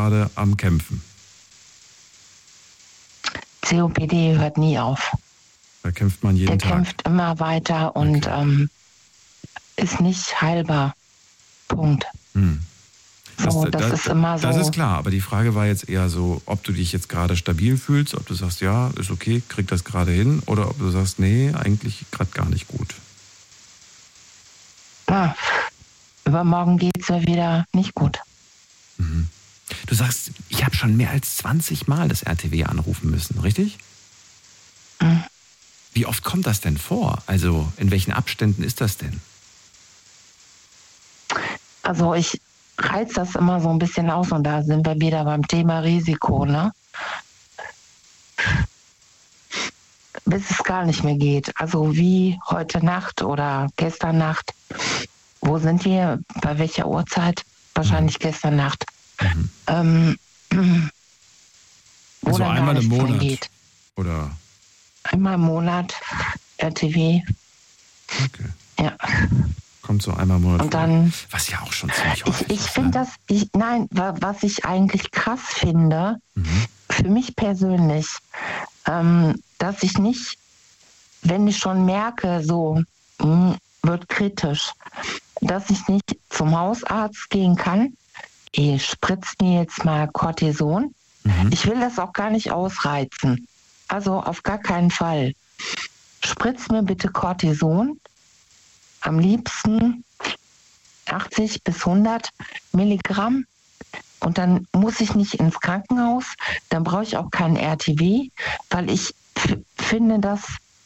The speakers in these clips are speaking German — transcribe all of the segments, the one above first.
gerade am Kämpfen? COPD hört nie auf. Da kämpft man jeden Tag. Der kämpft immer weiter und ist nicht heilbar. Punkt. Das ist immer so. Das ist klar, aber die Frage war jetzt eher so, ob du dich jetzt gerade stabil fühlst, ob du sagst, ja, ist okay, krieg das gerade hin, oder ob du sagst, nee, eigentlich gerade gar nicht gut. Übermorgen geht's mir wieder nicht gut. Mhm. Du sagst, ich habe schon mehr als 20 Mal das RTW anrufen müssen, richtig? Mhm. Wie oft kommt das denn vor? Also in welchen Abständen ist das denn? Also ich reiz das immer so ein bisschen aus und da sind wir wieder beim Thema Risiko, ne? Bis es gar nicht mehr geht. Also wie heute Nacht oder gestern Nacht. Wo sind wir? Bei welcher Uhrzeit? Wahrscheinlich gestern Nacht. Wo also dann einmal im Monat? Geht. Oder? Einmal im Monat, RTW. Okay. Ja. Kommt so einmal im Monat und dann, vor. Was ja auch schon ziemlich häufig ich finde was ich eigentlich krass finde, für mich persönlich, dass ich nicht, wenn ich schon merke, so wird kritisch, dass ich nicht zum Hausarzt gehen kann. Spritzt mir jetzt mal Cortison. Ich will das auch gar nicht ausreizen. Also auf gar keinen Fall. Spritzt mir bitte Cortison. Am liebsten 80 bis 100 Milligramm. Und dann muss ich nicht ins Krankenhaus. Dann brauche ich auch keinen RTW, weil ich finde das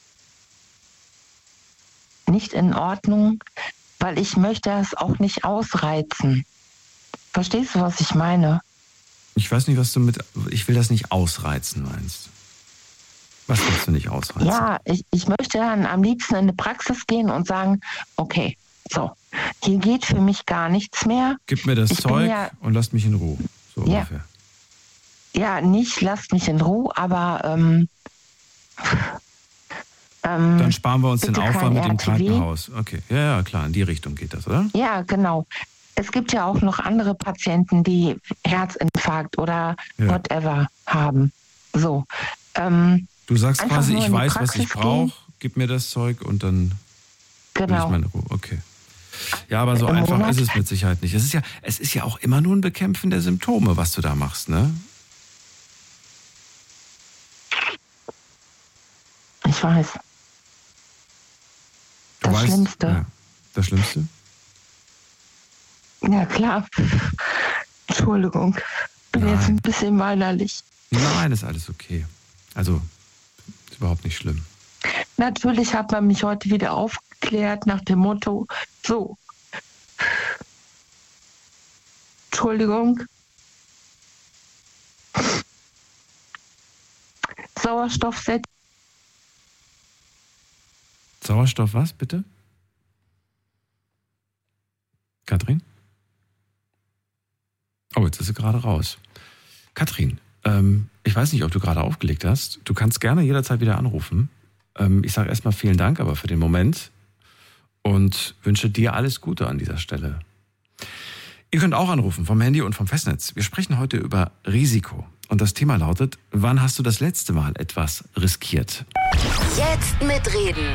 nicht in Ordnung, weil ich möchte es auch nicht ausreizen. Verstehst du, was ich meine? Ich weiß nicht, was du mit ich will das nicht ausreizen meinst. Was willst du nicht ausreizen? Ja, ich möchte dann am liebsten in eine Praxis gehen und sagen, okay, so, hier geht für mich gar nichts mehr. Gib mir das Zeug und lasst mich in Ruhe. So ungefähr. Ja, nicht lasst mich in Ruhe, aber dann sparen wir uns den Aufwand mit dem RTW. Krankenhaus. Okay, ja, klar, in die Richtung geht das, oder? Ja, genau. Es gibt ja auch noch andere Patienten, die Herzinfarkt oder whatever haben. So. Du sagst quasi, ich weiß, was ich brauche, gib mir das Zeug und dann will ich meine Ruhe. Okay. Ja, aber so einfach ist es mit Sicherheit nicht. Es ist ja auch immer nur ein Bekämpfen der Symptome, was du da machst, ne? Ich weiß. Das Schlimmste. Ja, das Schlimmste? Ja, klar. Entschuldigung. Bin jetzt ein bisschen weinerlich. Nein, ist alles okay. Also, ist überhaupt nicht schlimm. Natürlich hat man mich heute wieder aufgeklärt nach dem Motto, so, Entschuldigung, Sauerstoff was, bitte? Katrin? Oh, jetzt ist sie gerade raus. Katrin, ich weiß nicht, ob du gerade aufgelegt hast. Du kannst gerne jederzeit wieder anrufen. Ich sage erstmal vielen Dank, aber für den Moment und wünsche dir alles Gute an dieser Stelle. Ihr könnt auch anrufen vom Handy und vom Festnetz. Wir sprechen heute über Risiko. Und das Thema lautet, wann hast du das letzte Mal etwas riskiert? Jetzt mitreden.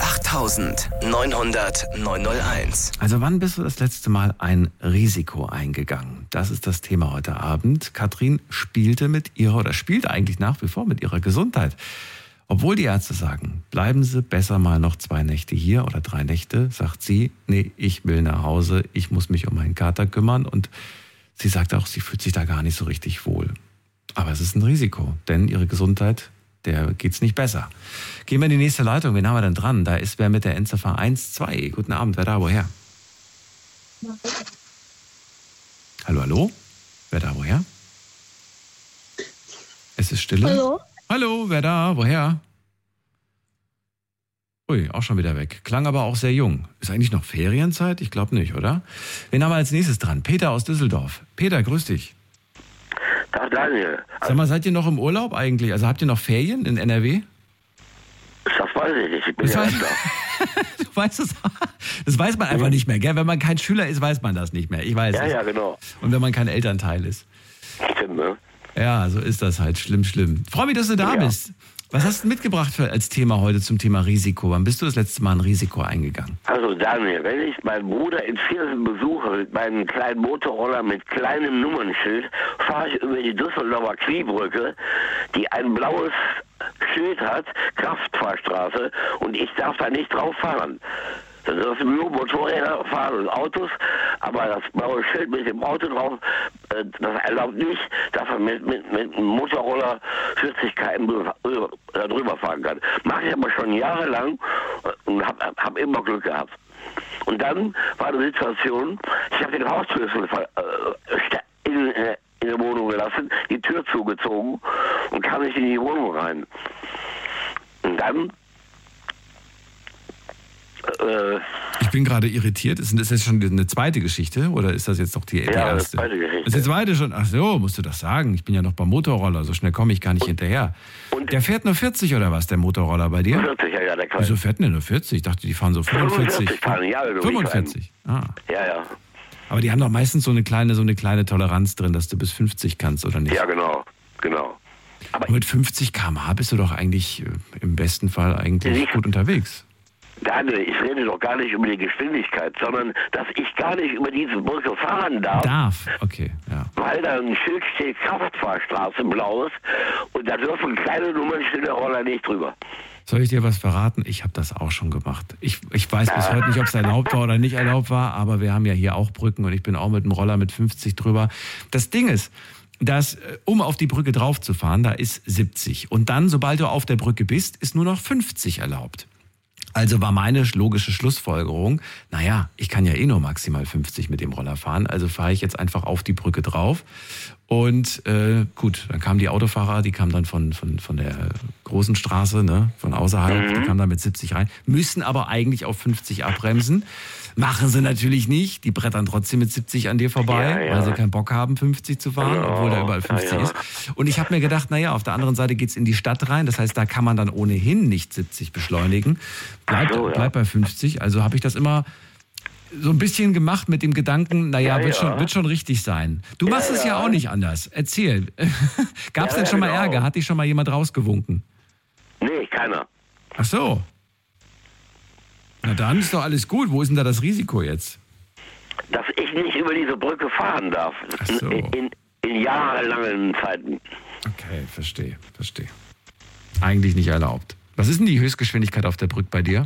08900 Also wann bist du das letzte Mal ein Risiko eingegangen? Das ist das Thema heute Abend. Katrin spielt eigentlich nach wie vor mit ihrer Gesundheit. Obwohl die Ärzte sagen, bleiben Sie besser mal noch 2 Nächte hier oder 3 Nächte, sagt sie, nee, ich will nach Hause, ich muss mich um meinen Kater kümmern. Und sie sagt auch, sie fühlt sich da gar nicht so richtig wohl. Aber es ist ein Risiko, denn ihre Gesundheit, der geht's nicht besser. Gehen wir in die nächste Leitung. Wen haben wir denn dran? Da ist wer mit der Endziffer 12. Guten Abend, wer da, woher? Hallo? Wer da, woher? Es ist Stille. Hallo? Hallo, wer da, woher? Ui, auch schon wieder weg. Klang aber auch sehr jung. Ist eigentlich noch Ferienzeit? Ich glaube nicht, oder? Wen haben wir als nächstes dran? Peter aus Düsseldorf. Peter, grüß dich. Tag Daniel. Sag mal, seid ihr noch im Urlaub eigentlich? Also habt ihr noch Ferien in NRW? Das weiß ich nicht, ich bin ja nicht da. Du weißt es. Das weiß man einfach nicht mehr, gell? Wenn man kein Schüler ist, weiß man das nicht mehr. Ich weiß es. Ja, genau. Und wenn man kein Elternteil ist. Stimmt, ne? Ja, so ist das halt. Schlimm, schlimm. Freue mich, dass du da bist. Was hast du mitgebracht als Thema heute zum Thema Risiko? Wann bist du das letzte Mal ein Risiko eingegangen? Also Daniel, wenn ich meinen Bruder in Viersen besuche mit meinem kleinen Motorroller mit kleinem Nummernschild, fahre ich über die Düsseldorfer Kniebrücke, die ein blaues Schild hat, Kraftfahrstraße, und ich darf da nicht drauf fahren. Da dürfen nur Motorräder fahren und Autos, aber das blaue Schild mit dem Auto drauf, das erlaubt nicht, dass man mit einem Motorroller 40 km drüber fahren kann. Mache ich aber schon jahrelang und hab immer Glück gehabt. Und dann war eine Situation, ich habe den Hausschlüssel in der Wohnung gelassen, die Tür zugezogen und kam nicht in die Wohnung rein. Und dann ich bin gerade irritiert. Ist das jetzt schon eine zweite Geschichte oder ist das jetzt noch die erste? Ja, das ist die zweite Geschichte. Ist die zweite schon? Ach so, musst du das sagen. Ich bin ja noch beim Motorroller. So schnell komme ich gar nicht hinterher. Und der fährt nur 40 oder was, der Motorroller bei dir? 40, ja, der Kleine. Wieso fährt denn der nur 40? Ich dachte, die fahren so 45. 45? Ah. Ja. Aber die haben doch meistens so eine kleine Toleranz drin, dass du bis 50 kannst, oder nicht? Ja, genau. Aber mit 50 km/h bist du doch eigentlich im besten Fall eigentlich gut unterwegs. Daniel, ich rede doch gar nicht über die Geschwindigkeit, sondern dass ich gar nicht über diese Brücke fahren darf. Okay, ja. Weil da ein Schild steht, Kraftfahrstraße, blaues, und da dürfen kleine Nummernschilder Roller nicht drüber. Soll ich dir was verraten? Ich habe das auch schon gemacht. Ich weiß bis heute nicht, ob es erlaubt war oder nicht erlaubt war, aber wir haben ja hier auch Brücken und ich bin auch mit einem Roller mit 50 drüber. Das Ding ist, dass, um auf die Brücke drauf zu fahren, da ist 70. Und dann, sobald du auf der Brücke bist, ist nur noch 50 erlaubt. Also war meine logische Schlussfolgerung, naja, ich kann ja eh nur maximal 50 mit dem Roller fahren, also fahre ich jetzt einfach auf die Brücke drauf. Und gut, dann kamen die Autofahrer, die kamen dann von der großen Straße, ne, von außerhalb, die kamen dann mit 70 rein, müssen aber eigentlich auf 50 abbremsen. Machen sie natürlich nicht, die brettern trotzdem mit 70 an dir vorbei, weil sie keinen Bock haben, 50 zu fahren, obwohl da überall 50 ist. Und ich habe mir gedacht, naja, auf der anderen Seite geht's in die Stadt rein, das heißt, da kann man dann ohnehin nicht 70 beschleunigen. Bleib bei 50, also habe ich das immer so ein bisschen gemacht mit dem Gedanken, naja, wird schon richtig sein. Du machst es ja auch nicht anders. Erzähl. Gab's denn schon mal Ärger? Hat dich schon mal jemand rausgewunken? Nee, keiner. Ach so. Na dann ist doch alles gut. Wo ist denn da das Risiko jetzt? Dass ich nicht über diese Brücke fahren darf. Ach so. In jahrelangen Zeiten. Okay, verstehe. Eigentlich nicht erlaubt. Was ist denn die Höchstgeschwindigkeit auf der Brücke bei dir?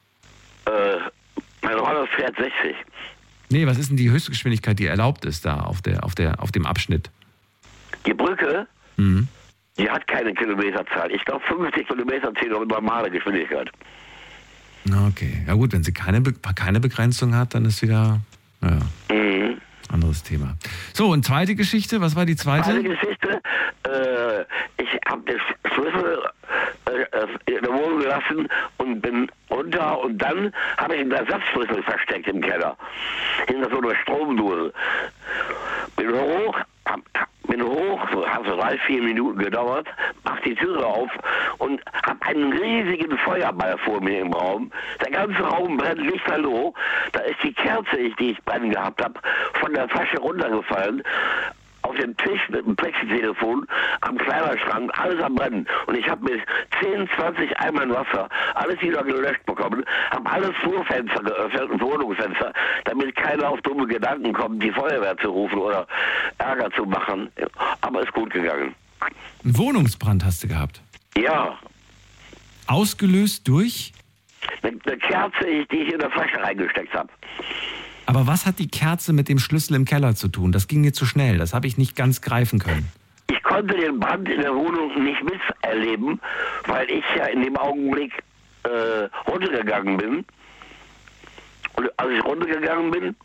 Mein Roller fährt 60. Nee, was ist denn die Höchstgeschwindigkeit, die erlaubt ist da auf dem Abschnitt? Die Brücke, die hat keine Kilometerzahl. Ich glaube 50 Kilometer zählt auf normale Geschwindigkeit. Okay, ja gut, wenn sie keine Begrenzung hat, dann ist wieder anderes Thema. So, und zweite Geschichte, was war die zweite? Zweite Geschichte, ich habe den Schlüssel in der Wohnung gelassen und bin runter und dann habe ich einen Ersatzschlüssel versteckt im Keller. Hinter so einer Stromdose. Bin hoch, so hat so 3-4 Minuten gedauert, mach die Türe auf und hab einen riesigen Feuerball vor mir im Raum. Der ganze Raum brennt lichterloh. Da ist die Kerze, die ich brennen gehabt habe, von der Tasche runtergefallen. Auf dem Tisch mit dem Plexitelefon, am Kleiderschrank, alles am Brennen. Und ich habe mit 10, 20 Eimern Wasser alles wieder gelöscht bekommen, habe alle Flurfenster geöffnet und Wohnungsfenster, damit keiner auf dumme Gedanken kommt, die Feuerwehr zu rufen oder Ärger zu machen. Aber ist gut gegangen. Einen Wohnungsbrand hast du gehabt? Ja. Ausgelöst durch? Eine Kerze, die ich in der Flasche reingesteckt habe. Aber was hat die Kerze mit dem Schlüssel im Keller zu tun? Das ging mir zu schnell, das habe ich nicht ganz greifen können. Ich konnte den Brand in der Wohnung nicht miterleben, weil ich ja in dem Augenblick runtergegangen bin. Und als ich runtergegangen bin,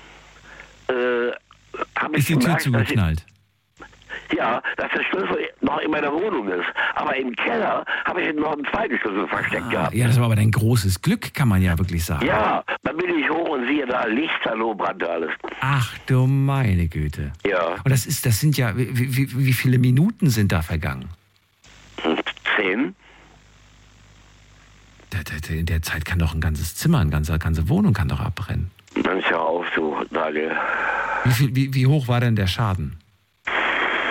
habe ich die Tür zugeknallt? Dass der Schlüssel noch in meiner Wohnung ist. Aber im Keller habe ich noch einen zweiten Schlüssel versteckt gehabt. Ja, das war aber dein großes Glück, kann man ja wirklich sagen. Ja, dann bin ich hoch und siehe da, lichterloh brannte alles. Ach du meine Güte. Ja. Und das sind ja, wie viele Minuten sind da vergangen? 10. In der Zeit kann doch ein ganzes Zimmer, eine ganze Wohnung kann doch abbrennen. Manchmal auf, du Daniel. Wie hoch war denn der Schaden?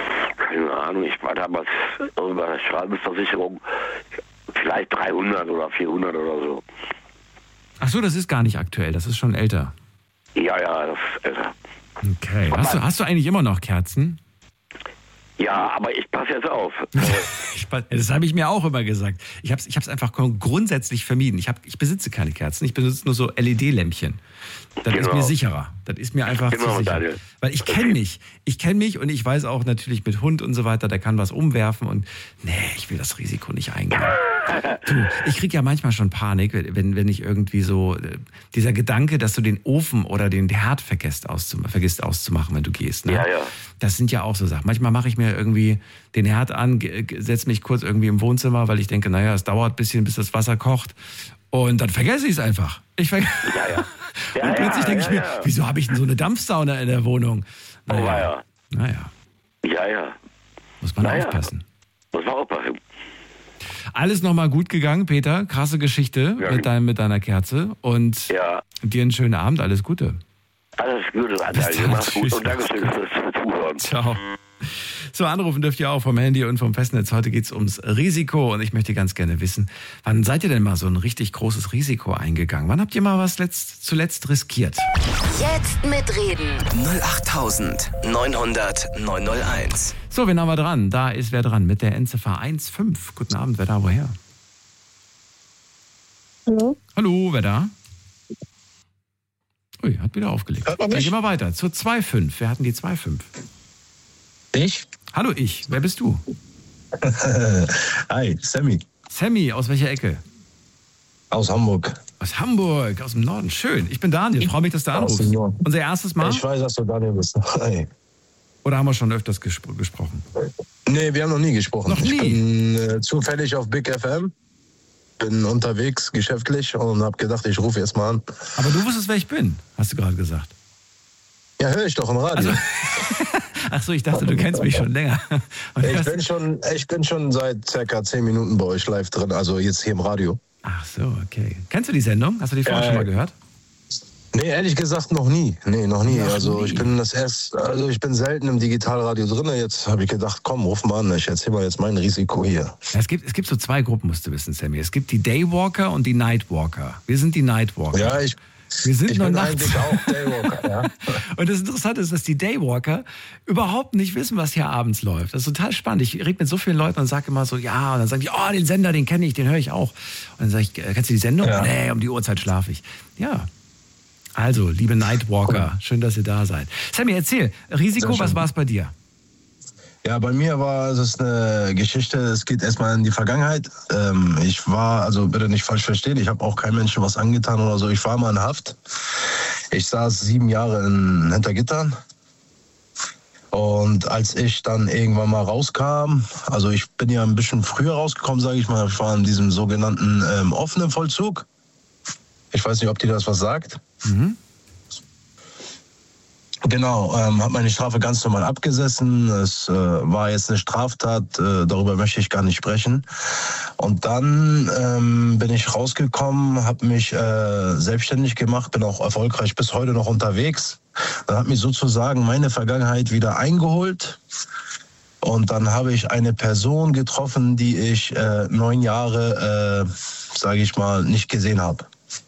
Ahnung, ich war damals bei der Schadensversicherung vielleicht 300 oder 400 oder so. Ach so, das ist gar nicht aktuell, das ist schon älter. Ja, das ist älter. Okay, hast du eigentlich immer noch Kerzen? Ja, aber ich passe jetzt auf. Das habe ich mir auch immer gesagt. Ich habe es einfach grundsätzlich vermieden. Ich besitze keine Kerzen, ich besitze nur so LED-Lämpchen. Das ist mir sicherer. Das ist mir einfach zu sicher. Daniel. Weil ich kenne mich. Ich kenne mich und ich weiß auch natürlich mit Hund und so weiter, der kann was umwerfen und ich will das Risiko nicht eingehen. Du, ich kriege ja manchmal schon Panik, wenn ich irgendwie so, dieser Gedanke, dass du den Ofen oder den Herd vergisst auszumachen, wenn du gehst. Ne? Ja. Das sind ja auch so Sachen. Manchmal mache ich mir irgendwie den Herd an, setze mich kurz irgendwie im Wohnzimmer, weil ich denke, es dauert ein bisschen, bis das Wasser kocht. Und dann vergesse ich es einfach. Und plötzlich denke ich mir, wieso habe ich denn so eine Dampfsauna in der Wohnung? Naja. Ja. Muss man aufpassen. Muss man aufpassen. Alles nochmal gut gegangen, Peter. Krasse Geschichte mit deiner Kerze. Und dir einen schönen Abend. Alles Gute. Alles Gute, Daniel. Mach's gut und danke fürs Zuhören. Ciao. So, anrufen dürft ihr auch vom Handy und vom Festnetz. Heute geht's ums Risiko und ich möchte ganz gerne wissen, wann seid ihr denn mal so ein richtig großes Risiko eingegangen? Wann habt ihr mal was zuletzt riskiert? Jetzt mitreden. 08900 So, wen haben wir dran? Da ist wer dran mit der Endziffer 15. Guten Abend, wer da, woher? Hallo? Hallo, wer da? Ui, hat wieder aufgelegt. Dann gehen wir weiter zur 2.5. Wer hatten die 2.5? Ich? Hallo, ich. Wer bist du? Hi, Sammy. Sammy, aus welcher Ecke? Aus Hamburg. Aus Hamburg, aus dem Norden. Schön. Ich bin Daniel. Ich freue mich, dass du anrufst. Unser erstes Mal? Ich weiß, dass du Daniel bist. Hi. Oder haben wir schon öfters gesprochen? Nee, wir haben noch nie gesprochen. Noch nie? Ich bin zufällig auf Big FM. Bin unterwegs, geschäftlich und habe gedacht, ich rufe jetzt mal an. Aber du wusstest, wer ich bin, hast du gerade gesagt. Ja, höre ich doch im Radio. Ach so, ich dachte, du kennst mich schon länger. Ich bin schon seit circa 10 Minuten bei euch live drin, also jetzt hier im Radio. Ach so, okay. Kennst du die Sendung? Hast du die vorher schon mal gehört? Nee, ehrlich gesagt noch nie. Nee, noch nie. Ich bin selten im Digitalradio drin. Jetzt habe ich gedacht, komm, ruf mal an. Ich erzähle mal jetzt mein Risiko hier. Ja, es gibt so 2 Gruppen, musst du wissen, Sammy. Es gibt die Daywalker und die Nightwalker. Wir sind die Nightwalker. Ja, wir sind nur bin nachts. eigentlich auch Daywalker, ja. Und das Interessante ist, dass die Daywalker überhaupt nicht wissen, was hier abends läuft. Das ist total spannend. Ich rede mit so vielen Leuten und sage immer so, ja, und dann sagen die, den Sender, den kenne ich, den höre ich auch. Und dann sage ich, kennst du die Sendung? Ja. Nee, um die Uhrzeit schlafe ich. Ja. Also, liebe Nightwalker, schön, dass ihr da seid. Sammy, erzähl, Risiko, was war es bei dir? Ja, bei mir war es eine Geschichte, es geht erstmal in die Vergangenheit. Ich war, also bitte nicht falsch verstehen, ich habe auch keinem Menschen was angetan oder so. Ich war mal in Haft. Ich saß 7 Jahre hinter Gittern. Und als ich dann irgendwann mal rauskam, also ich bin ja ein bisschen früher rausgekommen, sage ich mal, ich war in diesem sogenannten offenen Vollzug. Ich weiß nicht, ob dir das was sagt. Mhm. Genau, habe meine Strafe ganz normal abgesessen. Es war jetzt eine Straftat, darüber möchte ich gar nicht sprechen. Und dann bin ich rausgekommen, habe mich selbstständig gemacht, bin auch erfolgreich bis heute noch unterwegs. Dann hat mich sozusagen meine Vergangenheit wieder eingeholt. Und dann habe ich eine Person getroffen, die ich 9 Jahre, sage ich mal, nicht gesehen habe.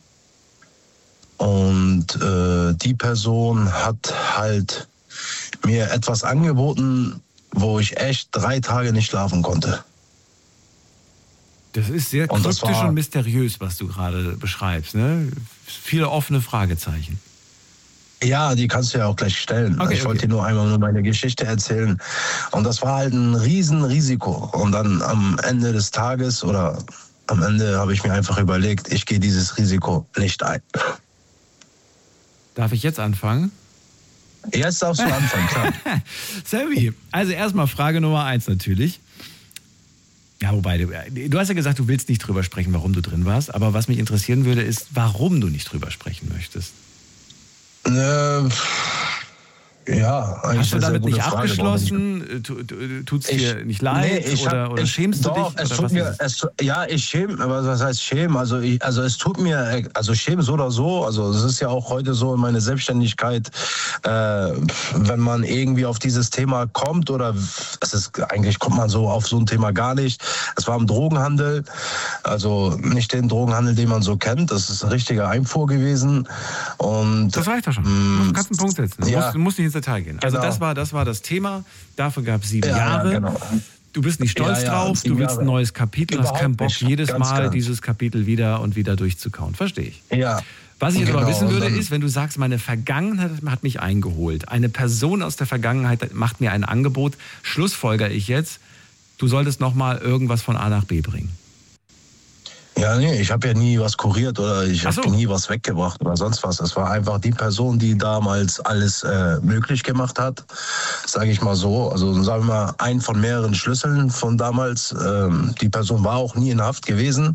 Und die Person hat halt mir etwas angeboten, wo ich echt 3 Tage nicht schlafen konnte. Das ist sehr kryptisch und mysteriös, was du gerade beschreibst, ne? Viele offene Fragezeichen. Ja, die kannst du ja auch gleich stellen. Okay, ich wollte dir nur einmal meine Geschichte erzählen. Und das war halt ein Riesenrisiko. Und dann am Ende des Tages oder am Ende habe ich mir einfach überlegt, ich gehe dieses Risiko nicht ein. Darf ich jetzt anfangen? Jetzt darfst du anfangen, klar. Sammy, also erstmal Frage Nummer 1 natürlich. Ja, wobei, du hast ja gesagt, du willst nicht drüber sprechen, warum du drin warst. Aber was mich interessieren würde, ist, warum du nicht drüber sprechen möchtest. Ja, eigentlich hast du eine sehr damit gute nicht Frage, abgeschlossen? Tut es dir nicht leid? Oder schämst du dich? Es oder tut was mir, ist es? ich schäme, aber was heißt schämen? Also es tut mir, also schämen so oder so, also es ist ja auch heute so in meiner Selbstständigkeit, wenn man irgendwie auf dieses Thema kommt oder eigentlich kommt man so auf so ein Thema gar nicht. Es war im Drogenhandel, also nicht den Drogenhandel, den man so kennt, das ist ein richtiger Einfuhr gewesen. Und Das reicht doch schon. Du kannst einen Punkt setzen. Du musst nicht ins Detail gehen. Also Genau. das war das Thema. Dafür gab es 7 Ja, Jahre. genau. Du bist nicht stolz drauf, 7 du willst Jahre. ein neues Kapitel, hast keinen Bock, Überhaupt nicht. jedes Ganz Mal klar. dieses Kapitel wieder und wieder durchzukauen. Verstehe ich. Ja. Was ich jetzt aber Genau, wissen und würde, dann- ist, wenn du sagst, meine Vergangenheit hat mich eingeholt. Eine Person aus der Vergangenheit macht mir ein Angebot, schlussfolgere ich jetzt, du solltest nochmal irgendwas von A nach B bringen. Ja, nee, ich habe ja nie was kuriert oder ich Ach so. habe nie was weggebracht oder sonst was. Es war einfach die Person, die damals alles möglich gemacht hat, sage ich mal so. Also sagen wir mal, ein von mehreren Schlüsseln von damals. Die Person war auch nie in Haft gewesen.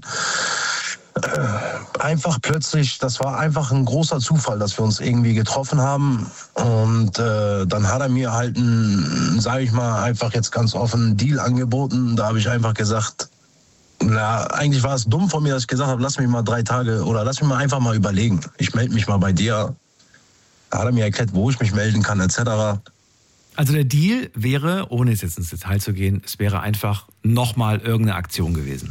Einfach plötzlich, das war einfach ein großer Zufall, dass wir uns irgendwie getroffen haben. Und dann hat er mir halt sage ich mal, einfach jetzt ganz offen einen Deal angeboten. Da habe ich einfach gesagt, na, eigentlich war es dumm von mir, dass ich gesagt habe, lass mich mal 3 Tage oder lass mich mal einfach mal überlegen. Ich melde mich mal bei dir. Da hat er mir erklärt, wo ich mich melden kann, etc. Also der Deal wäre, ohne jetzt ins Detail zu gehen, es wäre einfach nochmal irgendeine Aktion gewesen.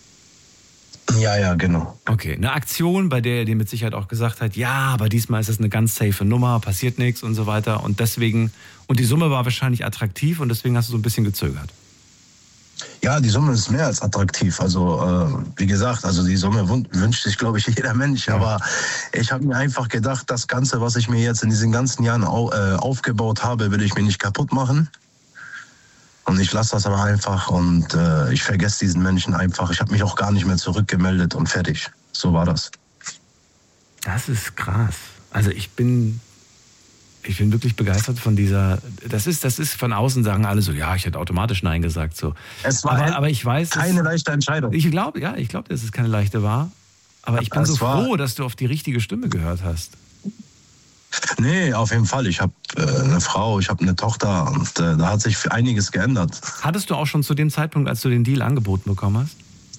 Ja, genau. Okay, eine Aktion, bei der er dir mit Sicherheit auch gesagt hat, ja, aber diesmal ist es eine ganz safe Nummer, passiert nichts und so weiter. Und deswegen, und die Summe war wahrscheinlich attraktiv und deswegen hast du so ein bisschen gezögert. Ja, die Summe ist mehr als attraktiv. Also wie gesagt, also die Summe wünscht sich, glaube ich, jeder Mensch. Ja. Aber ich habe mir einfach gedacht, das Ganze, was ich mir jetzt in diesen ganzen Jahren aufgebaut habe, will ich mir nicht kaputt machen. Und ich lasse das aber einfach und ich vergesse diesen Menschen einfach. Ich habe mich auch gar nicht mehr zurückgemeldet und fertig. So war das. Das ist krass. Also ich bin wirklich begeistert von dieser, das ist von außen sagen alle so, ja, ich hätte automatisch Nein gesagt. So. Es war aber ich weiß, keine leichte Entscheidung. ich glaube, dass es keine leichte war. Aber ich bin Es so war- froh, dass du auf die richtige Stimme gehört hast. Nee, auf jeden Fall. Ich habe eine Frau, ich habe eine Tochter und da hat sich einiges geändert. Hattest du auch schon zu dem Zeitpunkt, als du den Deal angeboten bekommen hast?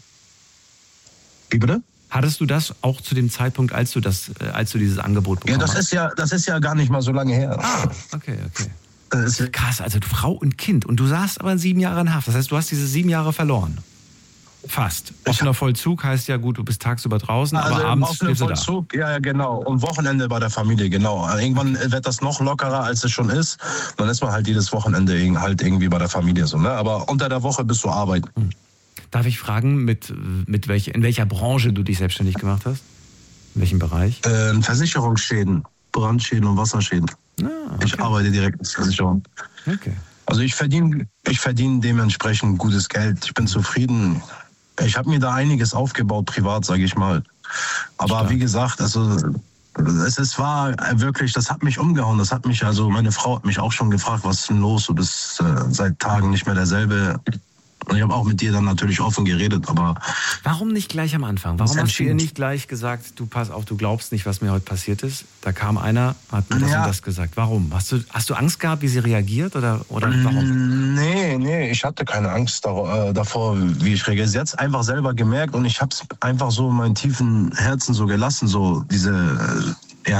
Wie bitte? Hattest du das auch zu dem Zeitpunkt, als du dieses Angebot Ja, bekommen hast? das ist ja gar nicht mal so lange her. Okay. Das ist, Krass, also Frau und Kind. Und du saßt aber 7 Jahre in Haft. Das heißt, du hast diese 7 Jahre verloren. Fast. Offener Vollzug heißt ja gut, du bist tagsüber draußen, aber abends offener schläfst du da. Vollzug, ja, genau. Und Wochenende bei der Familie, genau. Irgendwann wird das noch lockerer, als es schon ist. Dann ist man halt jedes Wochenende halt irgendwie bei der Familie so, ne? Aber unter der Woche bist du arbeiten. Darf ich fragen, in welcher Branche du dich selbstständig gemacht hast? In welchem Bereich? Versicherungsschäden, Brandschäden und Wasserschäden. Okay. Ich arbeite direkt mit Versicherung. Okay. Also ich verdiene dementsprechend gutes Geld. Ich bin zufrieden. Ich habe mir da einiges aufgebaut, privat, sage ich mal. Aber Stark. wie gesagt, also es war wirklich, das hat mich umgehauen. Meine Frau hat mich auch schon gefragt, was ist denn los? Du bist seit Tagen nicht mehr derselbe. Und ich habe auch mit dir dann natürlich offen geredet, aber Warum nicht gleich am Anfang? Warum Das hast du ihr entschieden. nicht gleich gesagt, du pass auf, du glaubst nicht, was mir heute passiert ist? Da kam einer, hat mir das Ja. und das gesagt. Warum? Hast du Angst gehabt, wie sie reagiert oder warum? Nee, ich hatte keine Angst davor, wie ich reagiere. Sie hat es einfach selber gemerkt und ich habe es einfach so in meinem tiefen Herzen so gelassen. So dieses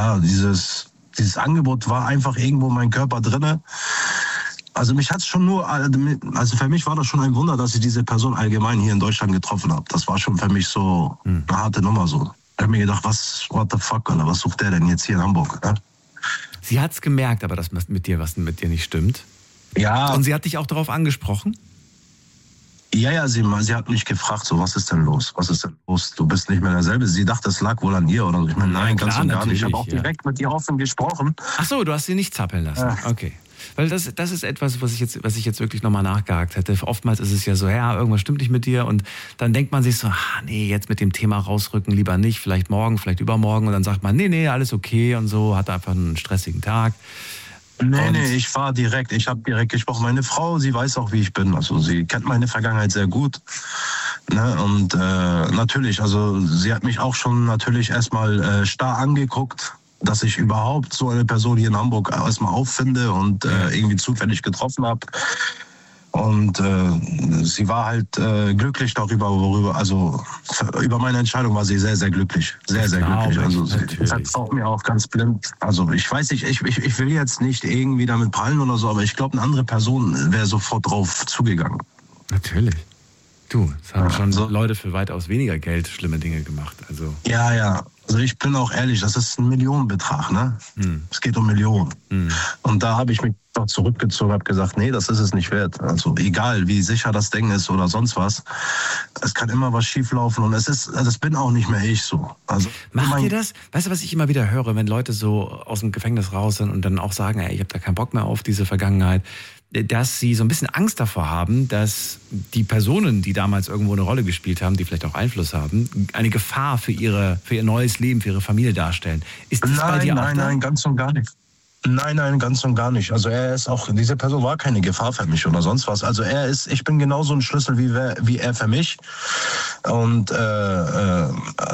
Angebot war einfach irgendwo in meinem Körper drinne. Also mich hat's schon also für mich war das schon ein Wunder, dass ich diese Person allgemein hier in Deutschland getroffen habe. Das war schon für mich so eine harte Nummer so. Ich habe mir gedacht, what the fuck, Alter, was sucht der denn jetzt hier in Hamburg? Ne? Sie hat es gemerkt, aber dass was mit dir nicht stimmt. Ja, Und sie hat dich auch darauf angesprochen? ja, sie hat mich gefragt, so, was ist denn los? Du bist nicht mehr derselbe. Sie dachte, es lag wohl an ihr oder so. Ich meine, nein, klar, ganz und gar nicht. Ich habe natürlich, auch direkt mit ihr offen gesprochen. Ach so, du hast sie nicht zappeln lassen. Okay. Weil das ist etwas, was ich jetzt wirklich nochmal nachgehakt hätte. Oftmals ist es ja so, ja, irgendwas stimmt nicht mit dir und dann denkt man sich so, nee, jetzt mit dem Thema rausrücken, lieber nicht, vielleicht morgen, vielleicht übermorgen und dann sagt man, nee, alles okay und so, hat einfach einen stressigen Tag. Nee, ich war direkt. Ich habe direkt gesprochen. Meine Frau, sie weiß auch, wie ich bin. Also sie kennt meine Vergangenheit sehr gut. Ne? Und natürlich, also sie hat mich auch schon natürlich erstmal starr angeguckt. dass ich überhaupt so eine Person hier in Hamburg erstmal auffinde und irgendwie zufällig getroffen habe. Und sie war halt glücklich darüber, über meine Entscheidung war sie sehr, sehr glücklich. Sehr, sehr glücklich. Also sie sagt auch mir auch ganz blind. Also ich weiß nicht, ich will jetzt nicht irgendwie damit prallen oder so, aber ich glaube, eine andere Person wäre sofort drauf zugegangen. Natürlich. Du, es haben schon Leute für weitaus weniger Geld schlimme Dinge gemacht. Also. Ja. Also ich bin auch ehrlich, das ist ein Millionenbetrag, ne? Es geht um Millionen. Und da habe ich mich doch zurückgezogen, habe gesagt, nee, das ist es nicht wert. Also egal, wie sicher das Ding ist oder sonst was, es kann immer was schieflaufen und das bin auch nicht mehr ich so. Also macht ihr das? Weißt du, was ich immer wieder höre, wenn Leute so aus dem Gefängnis raus sind und dann auch sagen, ey, ich habe da keinen Bock mehr auf diese Vergangenheit, dass sie so ein bisschen Angst davor haben, dass die Personen, die damals irgendwo eine Rolle gespielt haben, die vielleicht auch Einfluss haben, eine Gefahr für ihr neues Leben, für ihre Familie darstellen. Ist das bei dir auch da? Nein, ganz und gar nicht. Nein, ganz und gar nicht. Also diese Person war keine Gefahr für mich oder sonst was. Also ich bin genauso ein Schlüssel wie er für mich. Und das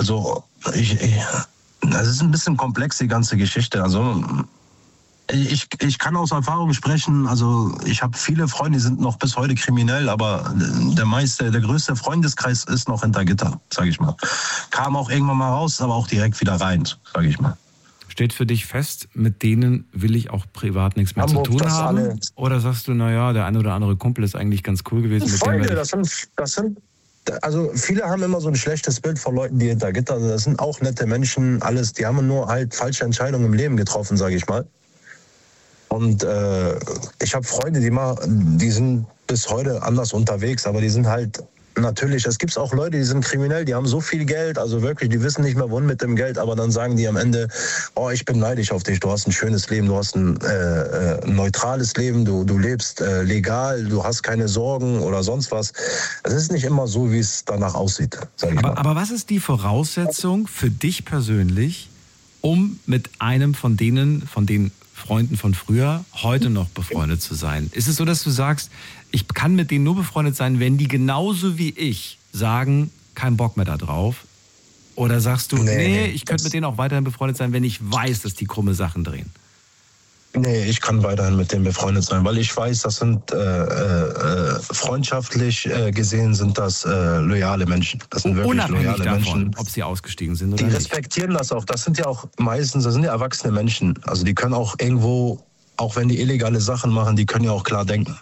ist ein bisschen komplex, die ganze Geschichte. Also ich kann aus Erfahrung sprechen, also ich habe viele Freunde, die sind noch bis heute kriminell, aber der größte Freundeskreis ist noch hinter Gitter, sage ich mal. Kam auch irgendwann mal raus, aber auch direkt wieder rein, sage ich mal. Steht für dich fest, mit denen will ich auch privat nichts mehr zu tun haben? Oder sagst du, naja, der eine oder andere Kumpel ist eigentlich ganz cool gewesen? Freunde, das sind also viele haben immer so ein schlechtes Bild von Leuten, die hinter Gitter sind. Das sind auch nette Menschen, alles, die haben nur halt falsche Entscheidungen im Leben getroffen, sage ich mal. Und ich habe Freunde, die sind bis heute anders unterwegs, aber die sind halt natürlich, es gibt auch Leute, die sind kriminell, die haben so viel Geld, also wirklich, die wissen nicht mehr wohin mit dem Geld, aber dann sagen die am Ende, oh, ich bin neidisch auf dich, du hast ein schönes Leben, du hast ein neutrales Leben, du lebst legal, du hast keine Sorgen oder sonst was. Es ist nicht immer so, wie es danach aussieht, sag ich mal. Aber was ist die Voraussetzung für dich persönlich, um mit einem von den Freunden von früher heute noch befreundet zu sein? Ist es so, dass du sagst, ich kann mit denen nur befreundet sein, wenn die genauso wie ich sagen, kein Bock mehr da drauf? Oder sagst du, nee, ich könnte mit denen auch weiterhin befreundet sein, wenn ich weiß, dass die krumme Sachen drehen? Nee, ich kann weiterhin mit denen befreundet sein, weil ich weiß, das sind freundschaftlich gesehen sind das loyale Menschen. Das sind wirklich unabhängig loyale davon, Menschen. ob sie ausgestiegen sind oder die nicht. Die respektieren das auch. Das sind ja auch meistens, das sind ja erwachsene Menschen. Also die können auch irgendwo, auch wenn die illegale Sachen machen, die können ja auch klar denken.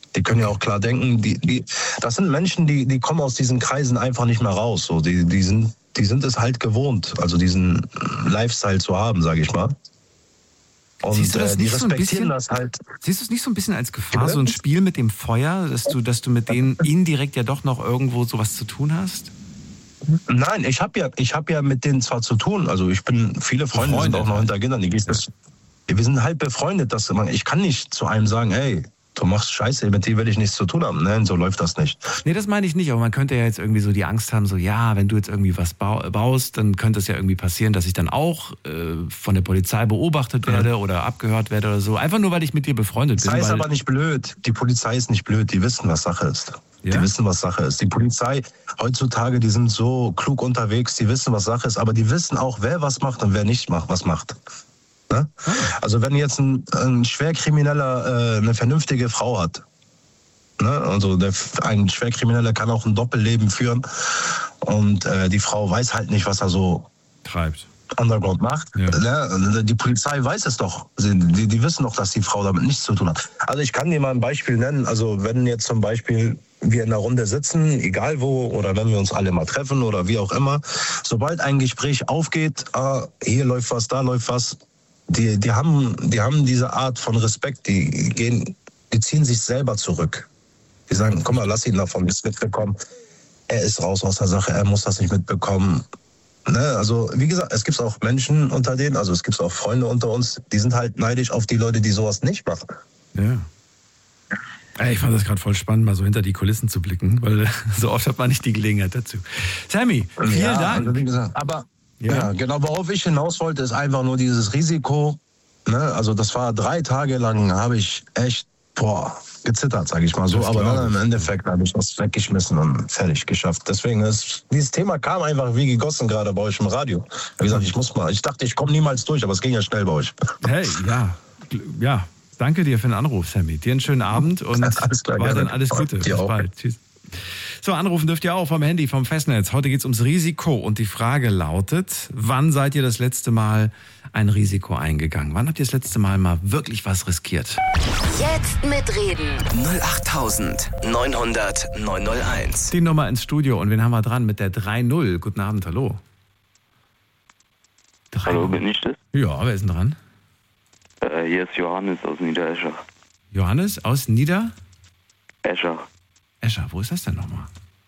Das sind Menschen, die kommen aus diesen Kreisen einfach nicht mehr raus. So, die sind es halt gewohnt, also diesen Lifestyle zu haben, sage ich mal. Und siehst du das die nicht respektieren das halt. Siehst du es nicht so ein bisschen als Gefahr, so ein Spiel mit dem Feuer, dass du mit denen indirekt ja doch noch irgendwo sowas zu tun hast? Nein, ich hab ja mit denen zwar zu tun, also viele Freunde sind auch noch hinter Kindern, wir sind halt befreundet, ich kann nicht zu einem sagen, ey, du machst Scheiße, mit dir will ich nichts zu tun haben. Nein, so läuft das nicht. Nee, das meine ich nicht, aber man könnte ja jetzt irgendwie so die Angst haben, so ja, wenn du jetzt irgendwie was baust, dann könnte es ja irgendwie passieren, dass ich dann auch von der Polizei beobachtet werde oder abgehört werde oder so. Einfach nur, weil ich mit dir befreundet bin. Die Polizei ist aber nicht blöd. Die Polizei ist nicht blöd, die wissen, was Sache ist. Ja? Die wissen, was Sache ist. Die Polizei heutzutage, die sind so klug unterwegs, die wissen, was Sache ist, aber die wissen auch, wer was macht und wer nicht was macht. Ne? Also wenn jetzt ein Schwerkrimineller eine vernünftige Frau hat, ne? Also ein Schwerkrimineller kann auch ein Doppelleben führen und die Frau weiß halt nicht, was er so treibt. Underground macht. Ja. Ne? Die Polizei weiß es doch. Die wissen doch, dass die Frau damit nichts zu tun hat. Also ich kann dir mal ein Beispiel nennen. Also wenn jetzt zum Beispiel wir in einer Runde sitzen, egal wo, oder wenn wir uns alle mal treffen oder wie auch immer, sobald ein Gespräch aufgeht, hier läuft was, da läuft was, die haben diese Art von Respekt, die ziehen sich selber zurück. Die sagen, komm mal, lass ihn davon nichts mitbekommen. Er ist raus aus der Sache, er muss das nicht mitbekommen. Ne? Also wie gesagt, es gibt auch Menschen unter denen, also es gibt auch Freunde unter uns, die sind halt neidisch auf die Leute, die sowas nicht machen. Ja. Ich fand das gerade voll spannend, mal so hinter die Kulissen zu blicken, weil so oft hat man nicht die Gelegenheit dazu. Sammy, vielen Dank. Also wie gesagt, aber ja, genau, worauf ich hinaus wollte, ist einfach nur dieses Risiko. Ne? Also das war 3 Tage lang, habe ich echt, gezittert, sage ich mal so. Aber dann im Endeffekt habe ich das weggeschmissen und fertig geschafft. Deswegen ist dieses Thema kam einfach wie gegossen gerade bei euch im Radio. Wie gesagt, ich dachte, ich komme niemals durch, aber es ging ja schnell bei euch. Hey, ja. Danke dir für den Anruf, Sammy. Dir einen schönen Abend und weiterhin alles Gute. Bis bald. Tschüss. So, anrufen dürft ihr auch vom Handy, vom Festnetz. Heute geht's ums Risiko und die Frage lautet, wann seid ihr das letzte Mal ein Risiko eingegangen? Wann habt ihr das letzte Mal wirklich was riskiert? Jetzt mitreden. 08900 901. Die Nummer ins Studio und wen haben wir dran mit der 3-0? Guten Abend, hallo. Hallo, bin ich das? Ja, wer ist denn dran? Hier ist Johannes aus Niedereschach. Johannes aus Eschach. Escher, wo ist das denn nochmal?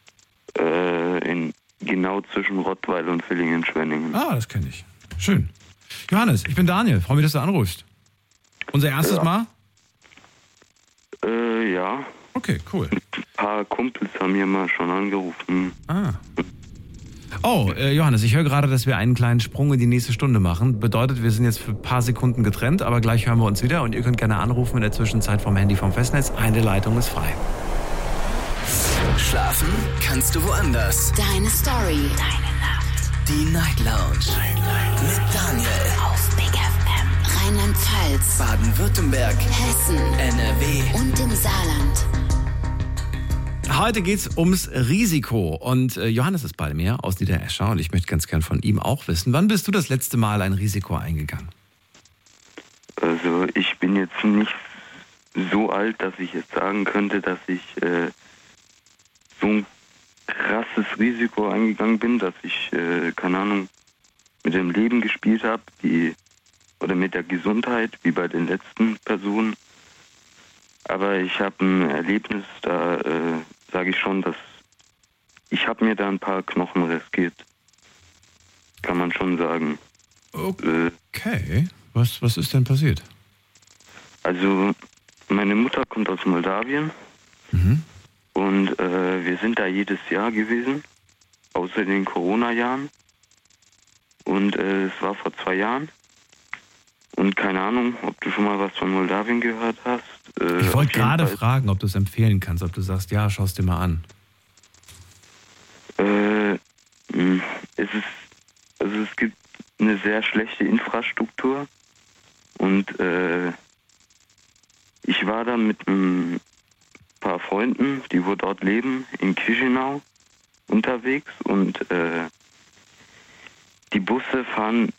Genau zwischen Rottweil und Villingen-Schwenningen. Ah, das kenne ich. Schön. Johannes, ich bin Daniel. Freue mich, dass du anrufst. Unser erstes Mal? Ja. Okay, cool. Ein paar Kumpels haben mir mal schon angerufen. Ah. Oh, Johannes, ich höre gerade, dass wir einen kleinen Sprung in die nächste Stunde machen. Bedeutet, wir sind jetzt für ein paar Sekunden getrennt, aber gleich hören wir uns wieder und ihr könnt gerne anrufen in der Zwischenzeit vom Handy vom Festnetz. Eine Leitung ist frei. Schlafen kannst du woanders. Deine Story. Deine Nacht. Die Night Lounge. Mit Daniel. Auf Big FM. Rheinland-Pfalz. Baden-Württemberg. Hessen. NRW. Und im Saarland. Heute geht's ums Risiko und Johannes ist bei mir aus Niedereschach und ich möchte ganz gern von ihm auch wissen, wann bist du das letzte Mal ein Risiko eingegangen? Also ich bin jetzt nicht so alt, dass ich jetzt sagen könnte, dass ich so ein krasses Risiko eingegangen bin, dass ich, keine Ahnung, mit dem Leben gespielt habe, oder mit der Gesundheit, wie bei den letzten Personen. Aber ich habe ein Erlebnis, da sage ich schon, dass ich habe mir da ein paar Knochen riskiert. Kann man schon sagen. Okay. Was ist denn passiert? Also, meine Mutter kommt aus Moldawien. Mhm. Und wir sind da jedes Jahr gewesen, außer den Corona-Jahren. Und es war vor 2 Jahren. Und keine Ahnung, ob du schon mal was von Moldawien gehört hast. Ich wollte gerade fragen, ob du es empfehlen kannst, ob du sagst, ja, schau es dir mal an. Es gibt eine sehr schlechte Infrastruktur. Und ich war da mit ein paar Freunden, die wo dort leben, in Chișinău unterwegs. Und die Bustüren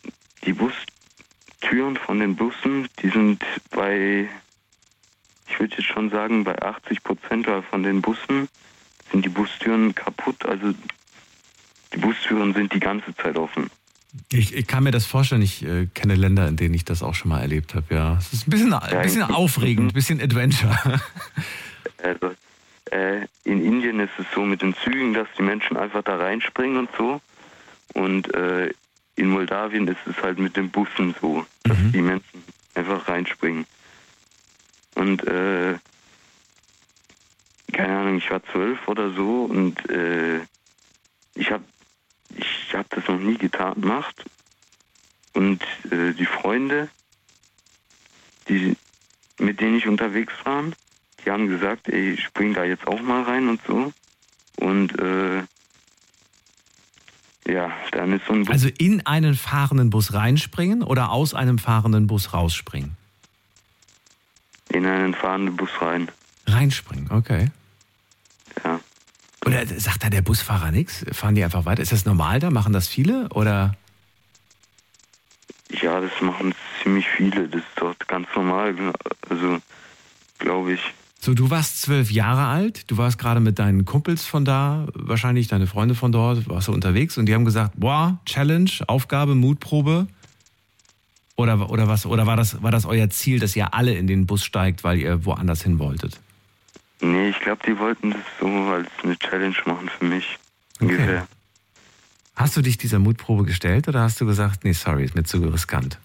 von den Bussen, die sind bei, ich würde jetzt schon sagen, bei 80% von den Bussen sind die Bustüren kaputt. Also die Bustüren sind die ganze Zeit offen. Ich kann mir das vorstellen, ich kenne Länder, in denen ich das auch schon mal erlebt habe, ja. Es ist ein bisschen aufregend, ein bisschen Adventure. Also, in Indien ist es so mit den Zügen, dass die Menschen einfach da reinspringen und so. Und in Moldawien ist es halt mit den Bussen so, dass die Menschen einfach reinspringen. Und keine Ahnung, ich war 12 oder so und ich hab das noch nie gemacht. Und die Freunde, mit denen ich unterwegs war, die haben gesagt, ey, spring da jetzt auch mal rein und so. Und ja, dann ist so ein Bus. Also in einen fahrenden Bus reinspringen oder aus einem fahrenden Bus rausspringen? In einen fahrenden Bus rein. Reinspringen, okay. Ja. Oder sagt da der Busfahrer nichts? Fahren die einfach weiter? Ist das normal da? Machen das viele? Oder? Ja, das machen ziemlich viele. Das ist dort ganz normal. Also, glaube ich. So, du warst 12 Jahre alt, du warst gerade mit deinen Kumpels von da, wahrscheinlich deine Freunde von dort, warst du unterwegs und die haben gesagt, boah, Challenge, Aufgabe, Mutprobe. Oder was? Oder war das euer Ziel, dass ihr alle in den Bus steigt, weil ihr woanders hin wolltet? Nee, ich glaube, die wollten das so als eine Challenge machen für mich. Okay. Ungefähr. Hast du dich dieser Mutprobe gestellt oder hast du gesagt, nee, sorry, ist mir zu riskant?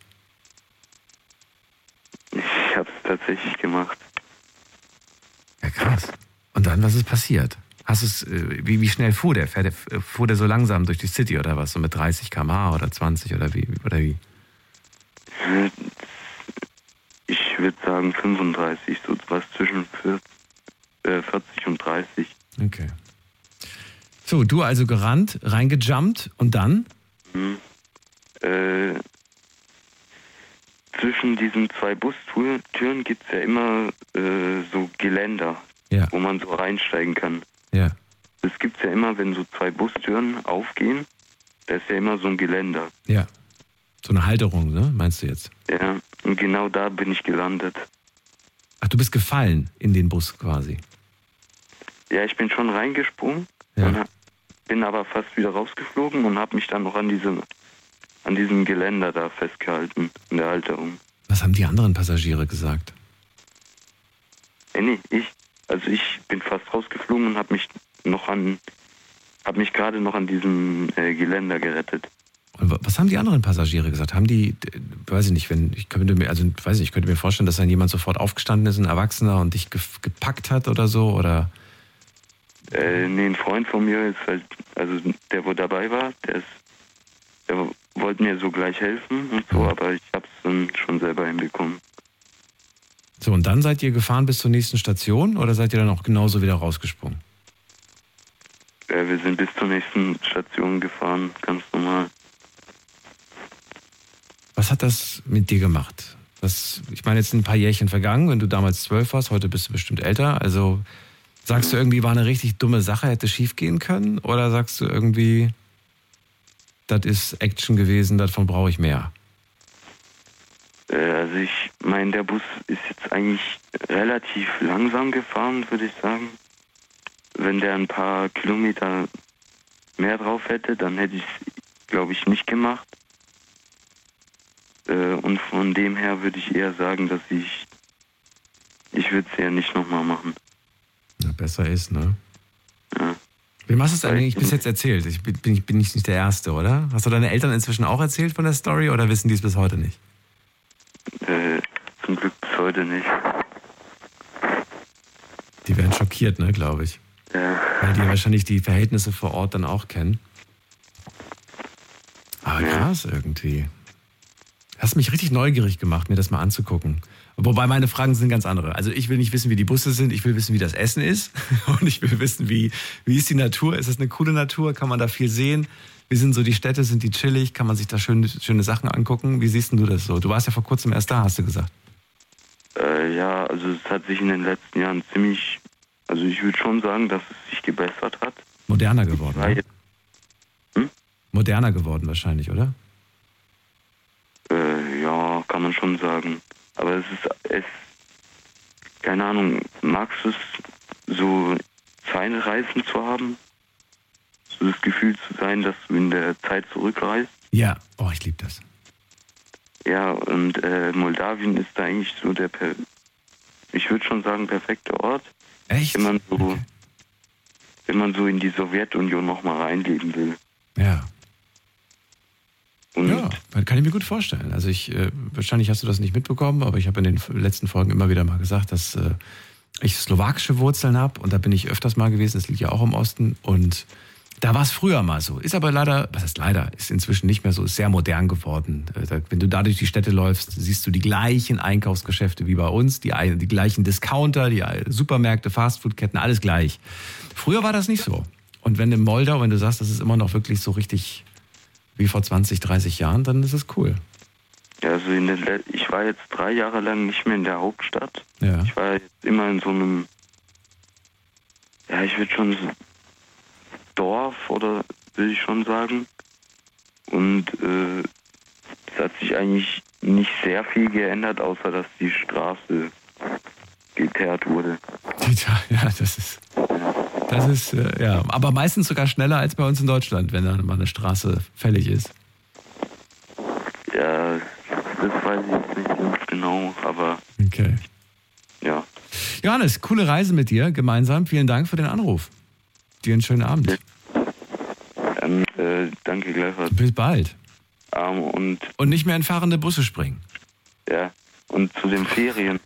Ich habe es tatsächlich gemacht. Ja, krass. Und dann, was ist passiert? Hast du es, wie schnell fuhr der? Fuhr der so langsam durch die City oder was? So mit 30 km/h oder 20 oder wie? Ich würde sagen 35, so was zwischen 40 und 30. Okay. So, du also gerannt, reingejumpt und dann? Zwischen diesen 2 Bustüren gibt es ja immer so Geländer, wo man so reinsteigen kann. Ja. Das gibt es ja immer, wenn so 2 Bustüren aufgehen, da ist ja immer so ein Geländer. Ja. So eine Halterung, ne? Meinst du jetzt? Ja, und genau da bin ich gelandet. Ach, du bist gefallen in den Bus quasi? Ja, ich bin schon reingesprungen, und bin aber fast wieder rausgeflogen und habe mich dann noch an diesem Geländer da festgehalten, in der Halterung. Was haben die anderen Passagiere gesagt? Nee, ich bin fast rausgeflogen und habe mich gerade noch an diesem Geländer gerettet. Und was haben die anderen Passagiere gesagt? Haben die, weiß ich nicht, ich könnte mir vorstellen, dass dann jemand sofort aufgestanden ist, ein Erwachsener, und dich gepackt hat oder so, oder? Nee, ein Freund von mir ist halt, also der, wo dabei war, der wollte mir so gleich helfen und so, aber ich hab's dann schon selber hinbekommen. So, und dann seid ihr gefahren bis zur nächsten Station, oder seid ihr dann auch genauso wieder rausgesprungen? Wir sind bis zur nächsten Station gefahren, ganz normal. Was hat das mit dir gemacht? Ich meine, jetzt sind ein paar Jährchen vergangen, wenn du damals 12 warst, heute bist du bestimmt älter, also sagst du irgendwie, war eine richtig dumme Sache, hätte schief gehen können? Oder sagst du irgendwie, das ist Action gewesen, davon brauche ich mehr? Also ich meine, der Bus ist jetzt eigentlich relativ langsam gefahren, würde ich sagen. Wenn der ein paar Kilometer mehr drauf hätte, dann hätte ich es, glaube ich, nicht gemacht. Und von dem her würde ich eher sagen, dass ich würde es eher nicht nochmal machen. Ja, besser ist, ne? Ja. Wem hast du es eigentlich bis jetzt erzählt? Ich bin nicht der Erste, oder? Hast du deine Eltern inzwischen auch erzählt von der Story, oder wissen die es bis heute nicht? Zum Glück bis heute nicht. Die werden schockiert, ne, glaube ich. Ja. Weil die wahrscheinlich die Verhältnisse vor Ort dann auch kennen. Aber krass irgendwie. Hast mich richtig neugierig gemacht, mir das mal anzugucken. Wobei meine Fragen sind ganz andere. Also ich will nicht wissen, wie die Busse sind, ich will wissen, wie das Essen ist. Und ich will wissen, wie ist die Natur? Ist das eine coole Natur? Kann man da viel sehen? Wie sind so die Städte? Sind die chillig? Kann man sich da schöne Sachen angucken? Wie siehst du das so? Du warst ja vor kurzem erst da, hast du gesagt. Ja, also es hat sich in den letzten Jahren ziemlich, also ich würde schon sagen, dass es sich gebessert hat. Moderner geworden, ne? Moderner geworden wahrscheinlich, oder? Ja, kann man schon sagen. Aber es ist, keine Ahnung, magst du es, so Zeitreisen zu haben? So das Gefühl zu sein, dass du in der Zeit zurückreist? Ja, oh, ich liebe das. Ja, und Moldawien ist da eigentlich so ich würde schon sagen, perfekte Ort. Echt? Wenn man so in die Sowjetunion nochmal reinleben will. Ja. Und ja, kann ich mir gut vorstellen. Also wahrscheinlich hast du das nicht mitbekommen, aber ich habe in den letzten Folgen immer wieder mal gesagt, dass ich slowakische Wurzeln habe, und da bin ich öfters mal gewesen, das liegt ja auch im Osten, und da war es früher mal so. Ist aber leider, was heißt leider, ist inzwischen nicht mehr so, ist sehr modern geworden. Wenn du da durch die Städte läufst, siehst du die gleichen Einkaufsgeschäfte wie bei uns, die gleichen Discounter, die Supermärkte, Fastfoodketten, alles gleich. Früher war das nicht so. Und wenn in Moldau, wenn du sagst, das ist immer noch wirklich so richtig wie vor 20, 30 Jahren, dann ist es cool. Ja, also ich war jetzt 3 Jahre lang nicht mehr in der Hauptstadt. Ja. Ich war jetzt immer in so einem, ja, ich würde schon Dorf, oder will ich schon sagen. Und es hat sich eigentlich nicht sehr viel geändert, außer dass die Straße geteert wurde. Ja, das ist, ja, aber meistens sogar schneller als bei uns in Deutschland, wenn dann mal eine Straße fällig ist. Ja, das weiß ich jetzt nicht ganz genau, aber okay. Ja. Johannes, coole Reise mit dir gemeinsam. Vielen Dank für den Anruf. Dir einen schönen Abend. Danke gleichfalls. Bis bald. Und nicht mehr in fahrende Busse springen. Ja, und zu den Ferien.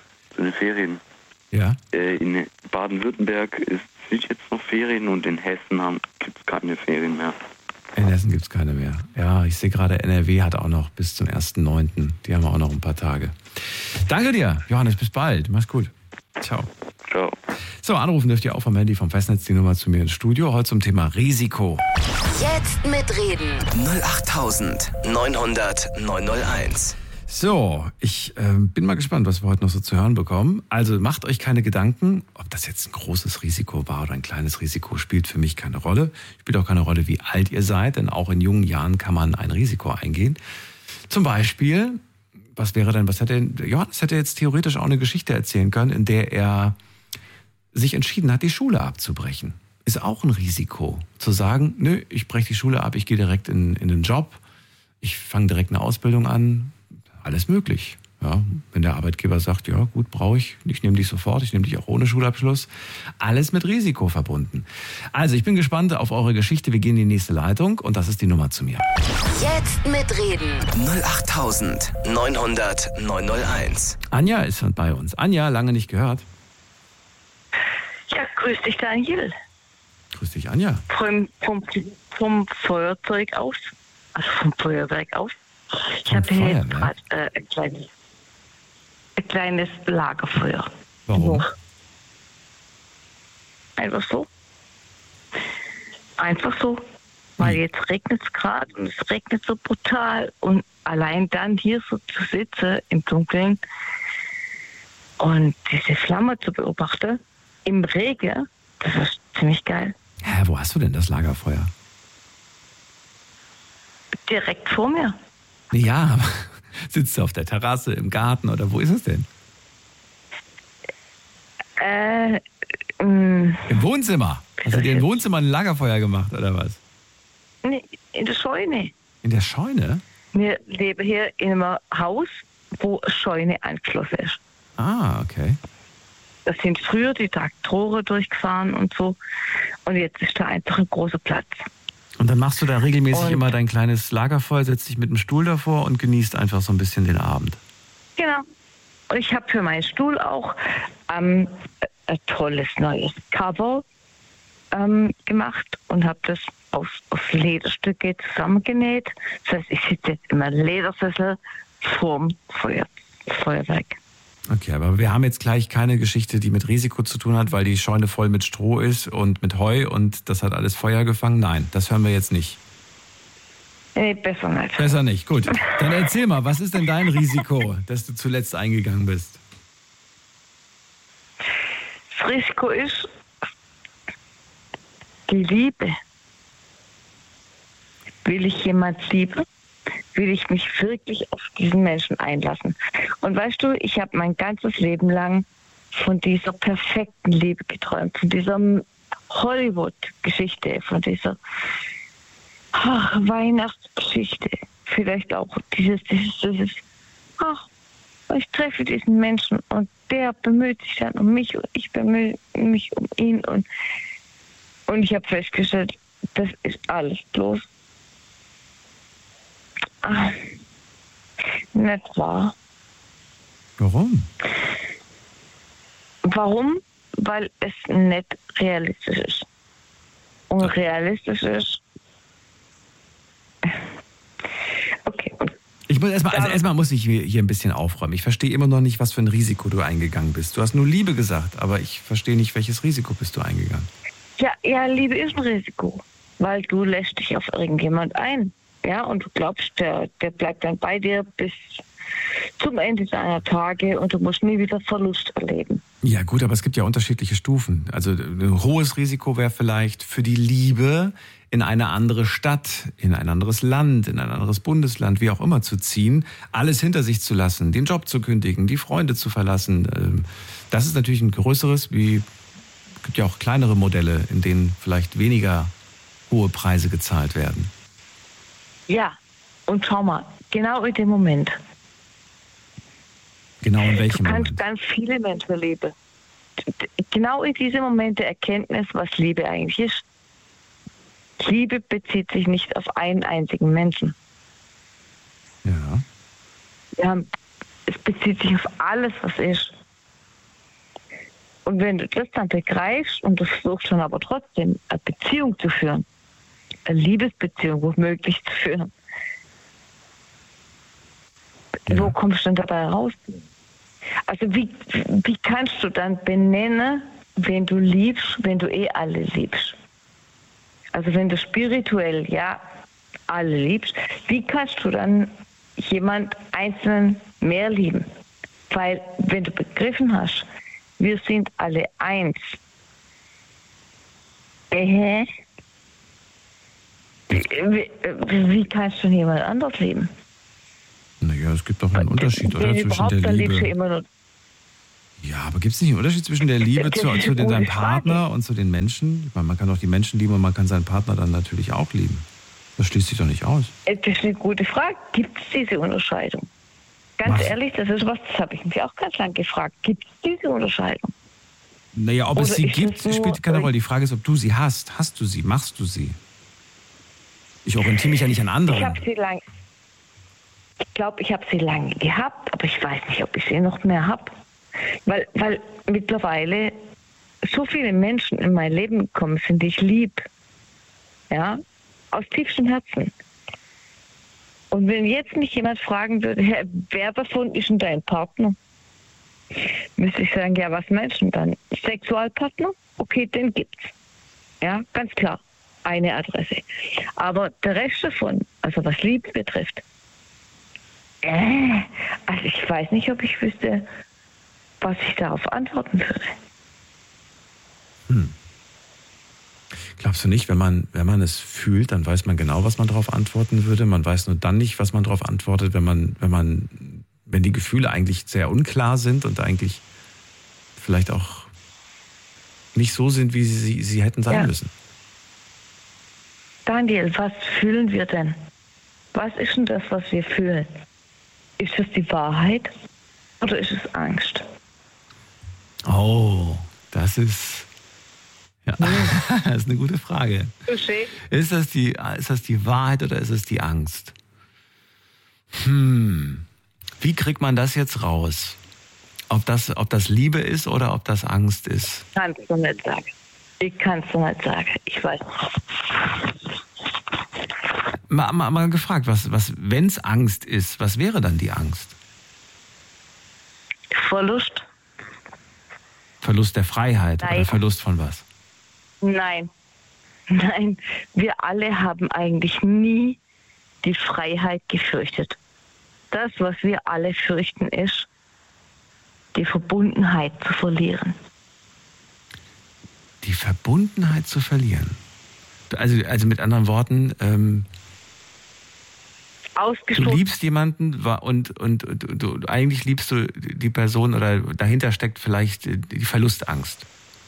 Ja. In Baden-Württemberg sind jetzt noch Ferien, und in Hessen gibt es keine Ferien mehr. In Hessen gibt es keine mehr. Ja, ich sehe gerade, NRW hat auch noch bis zum 1.9. Die haben auch noch ein paar Tage. Danke dir, Johannes, bis bald. Mach's gut. Ciao. Ciao. So, anrufen dürft ihr auch vom Handy, vom Festnetz, die Nummer zu mir ins Studio. Heute zum Thema Risiko. Jetzt mitreden. 08900 901. So, ich bin mal gespannt, was wir heute noch so zu hören bekommen. Also macht euch keine Gedanken, ob das jetzt ein großes Risiko war oder ein kleines Risiko, spielt für mich keine Rolle. Spielt auch keine Rolle, wie alt ihr seid, denn auch in jungen Jahren kann man ein Risiko eingehen. Zum Beispiel, Johannes hätte jetzt theoretisch auch eine Geschichte erzählen können, in der er sich entschieden hat, die Schule abzubrechen. Ist auch ein Risiko, zu sagen, nö, ich breche die Schule ab, ich gehe direkt in den Job, ich fange direkt eine Ausbildung an. Alles möglich. Ja, wenn der Arbeitgeber sagt, ja gut, brauche ich nehme dich sofort, ich nehme dich auch ohne Schulabschluss. Alles mit Risiko verbunden. Also ich bin gespannt auf eure Geschichte. Wir gehen in die nächste Leitung und das ist die Nummer zu mir. Jetzt mitreden. 08900 901. Anja ist bei uns. Anja, lange nicht gehört. Ja, grüß dich, Daniel. Grüß dich, Anja. Vom Feuerzeug aus. Also vom Feuerwerk aus. Ich habe hier jetzt gerade ein kleines Lagerfeuer. Warum? Einfach so. Einfach so. Weil jetzt regnet es gerade und es regnet so brutal. Und allein dann hier so zu sitzen im Dunkeln und diese Flamme zu beobachten im Regen, das ist ziemlich geil. Hä, wo hast du denn das Lagerfeuer? Direkt vor mir. Ja, aber sitzt du auf der Terrasse, im Garten oder wo ist es denn? Im Wohnzimmer. Hast du dir im Wohnzimmer ein Lagerfeuer gemacht oder was? Nee, in der Scheune. In der Scheune? Wir leben hier in einem Haus, wo eine Scheune angeschlossen ist. Ah, okay. Da sind früher die Traktoren durchgefahren und so. Und jetzt ist da einfach ein großer Platz. Und dann machst du da regelmäßig immer dein kleines Lagerfeuer, setzt dich mit dem Stuhl davor und genießt einfach so ein bisschen den Abend. Genau. Und ich habe für meinen Stuhl auch ein tolles neues Cover gemacht und habe das aus Lederstücke zusammengenäht. Das heißt, ich sitze jetzt in einem Ledersessel vorm Feuerwerk. Okay, aber wir haben jetzt gleich keine Geschichte, die mit Risiko zu tun hat, weil die Scheune voll mit Stroh ist und mit Heu und das hat alles Feuer gefangen. Nein, das hören wir jetzt nicht. Nee, besser nicht. Besser nicht, gut. Dann erzähl mal, was ist denn dein Risiko, das du zuletzt eingegangen bist? Das Risiko ist die Liebe. Will ich jemand lieben? Will ich mich wirklich auf diesen Menschen einlassen? Und weißt du, ich habe mein ganzes Leben lang von dieser perfekten Liebe geträumt, von dieser Hollywood-Geschichte, von dieser Weihnachtsgeschichte. Vielleicht auch dieses, ich treffe diesen Menschen und der bemüht sich dann um mich und ich bemühe mich um ihn. Und ich habe festgestellt, das ist alles bloß nicht wahr. Warum? Warum? Weil es nicht realistisch ist. Und realistisch ist. Okay. Ich muss erstmal muss ich hier ein bisschen aufräumen. Ich verstehe immer noch nicht, was für ein Risiko du eingegangen bist. Du hast nur Liebe gesagt, aber ich verstehe nicht, welches Risiko bist du eingegangen. Ja, Liebe ist ein Risiko, weil du lässt dich auf irgendjemand ein. Ja, und du glaubst, der bleibt dann bei dir bis zum Ende deiner Tage und du musst nie wieder Verlust erleben. Ja gut, aber es gibt ja unterschiedliche Stufen. Also ein hohes Risiko wäre vielleicht für die Liebe in eine andere Stadt, in ein anderes Land, in ein anderes Bundesland, wie auch immer zu ziehen, alles hinter sich zu lassen, den Job zu kündigen, die Freunde zu verlassen. Das ist natürlich ein größeres, es gibt ja auch kleinere Modelle, in denen vielleicht weniger hohe Preise gezahlt werden. Ja, und schau mal, genau in dem Moment. Genau in welchem Moment? Du kannst ganz viele Menschen lieben. Genau in diesem Moment der Erkenntnis, was Liebe eigentlich ist. Liebe bezieht sich nicht auf einen einzigen Menschen. Ja. Es bezieht sich auf alles, was ist. Und wenn du das dann begreifst und du versuchst schon aber trotzdem eine Beziehung zu führen, eine Liebesbeziehung womöglich zu führen, wo kommst du denn dabei raus? Also wie kannst du dann benennen, wenn du liebst, wenn du alle liebst. Also wenn du spirituell, alle liebst, wie kannst du dann jemand Einzelnen mehr lieben? Weil wenn du begriffen hast, wir sind alle eins. Wie kannst du jemand anders lieben? Naja, es gibt doch einen Unterschied, oder? Zwischen der Liebe. Ja, aber gibt es nicht einen Unterschied zwischen der Liebe zu deinem Partner und zu den Menschen? Ich meine, man kann auch die Menschen lieben und man kann seinen Partner dann natürlich auch lieben. Das schließt sich doch nicht aus. Das ist eine gute Frage. Gibt es diese Unterscheidung? Ganz ehrlich, das ist was, das habe ich mich auch ganz lang gefragt. Gibt es diese Unterscheidung? Naja, ob es sie gibt, spielt keine Rolle. Die Frage ist, ob du sie hast. Hast du sie? Machst du sie? Ich orientiere mich ja nicht an anderen. Ich glaube, ich habe sie lange gehabt, aber ich weiß nicht, ob ich sie noch mehr habe. Weil mittlerweile so viele Menschen in mein Leben gekommen sind, die ich lieb. Ja, aus tiefstem Herzen. Und wenn jetzt mich jemand fragen würde, wer davon ist denn dein Partner? Müsste ich sagen, ja, was meinst du dann? Sexualpartner? Okay, den gibt's. Ja, ganz klar. Eine Adresse. Aber der Rest davon, also was Liebe betrifft, also ich weiß nicht, ob ich wüsste, was ich darauf antworten würde. Glaubst du nicht, wenn man es fühlt, dann weiß man genau, was man darauf antworten würde? Man weiß nur dann nicht, was man darauf antwortet, wenn die Gefühle eigentlich sehr unklar sind und eigentlich vielleicht auch nicht so sind, wie sie hätten sein müssen. Daniel, was fühlen wir denn? Was ist denn das, was wir fühlen? Ist es die Wahrheit oder ist es Angst? Oh, das ist das ist eine gute Frage. Ist das die Wahrheit oder ist es die Angst? Wie kriegt man das jetzt raus? Ob das Liebe ist oder ob das Angst ist? Kannst du nicht sagen. Ich kann es nicht sagen. Ich weiß nicht. Mal gefragt, wenn es Angst ist, was wäre dann die Angst? Verlust. Verlust der Freiheit Nein. Oder Verlust von was? Nein, wir alle haben eigentlich nie die Freiheit gefürchtet. Das, was wir alle fürchten, ist, die Verbundenheit zu verlieren. Die Verbundenheit zu verlieren? Also mit anderen Worten, du liebst jemanden und du eigentlich liebst du die Person oder dahinter steckt vielleicht die Verlustangst.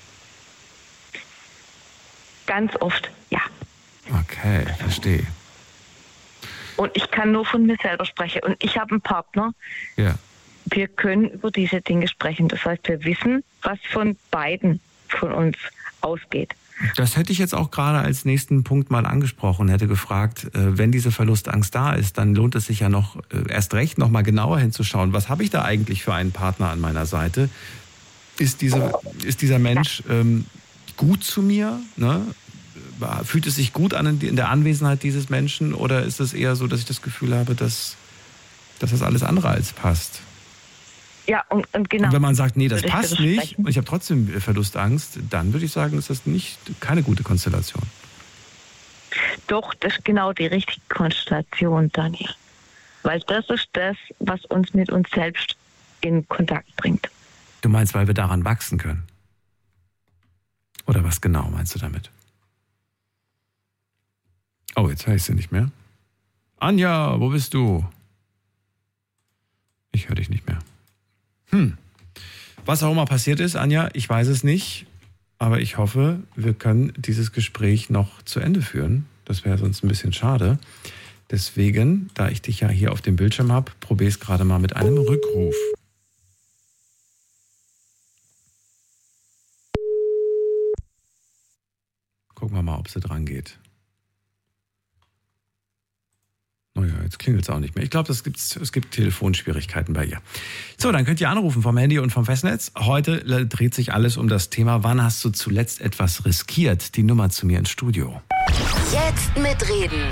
Ganz oft, ja. Okay, verstehe. Und ich kann nur von mir selber sprechen. Und ich habe einen Partner. Ja. Wir können über diese Dinge sprechen. Das heißt, wir wissen, was von beiden von uns ausgeht. Das hätte ich jetzt auch gerade als nächsten Punkt mal angesprochen, hätte gefragt, wenn diese Verlustangst da ist, dann lohnt es sich ja noch erst recht noch mal genauer hinzuschauen. Was habe ich da eigentlich für einen Partner an meiner Seite? Ist dieser Mensch gut zu mir? Ne? Fühlt es sich gut an in der Anwesenheit dieses Menschen oder ist es eher so, dass ich das Gefühl habe, dass das alles andere als passt? Ja, und genau. Und wenn man sagt, nee, das passt nicht und ich habe trotzdem Verlustangst, dann würde ich sagen, ist das keine gute Konstellation. Doch, das ist genau die richtige Konstellation, Daniel. Weil das ist das, was uns mit uns selbst in Kontakt bringt. Du meinst, weil wir daran wachsen können? Oder was genau meinst du damit? Oh, jetzt höre ich sie nicht mehr. Anja, wo bist du? Ich höre dich nicht mehr. Was auch immer passiert ist, Anja, ich weiß es nicht. Aber ich hoffe, wir können dieses Gespräch noch zu Ende führen. Das wäre sonst ein bisschen schade. Deswegen, da ich dich ja hier auf dem Bildschirm habe, probiere es gerade mal mit einem Rückruf. Gucken wir mal, ob sie dran geht. Naja, jetzt klingelt es auch nicht mehr. Ich glaube, es gibt Telefonschwierigkeiten bei ihr. So, dann könnt ihr anrufen vom Handy und vom Festnetz. Heute dreht sich alles um das Thema, wann hast du zuletzt etwas riskiert? Die Nummer zu mir ins Studio. Jetzt mitreden.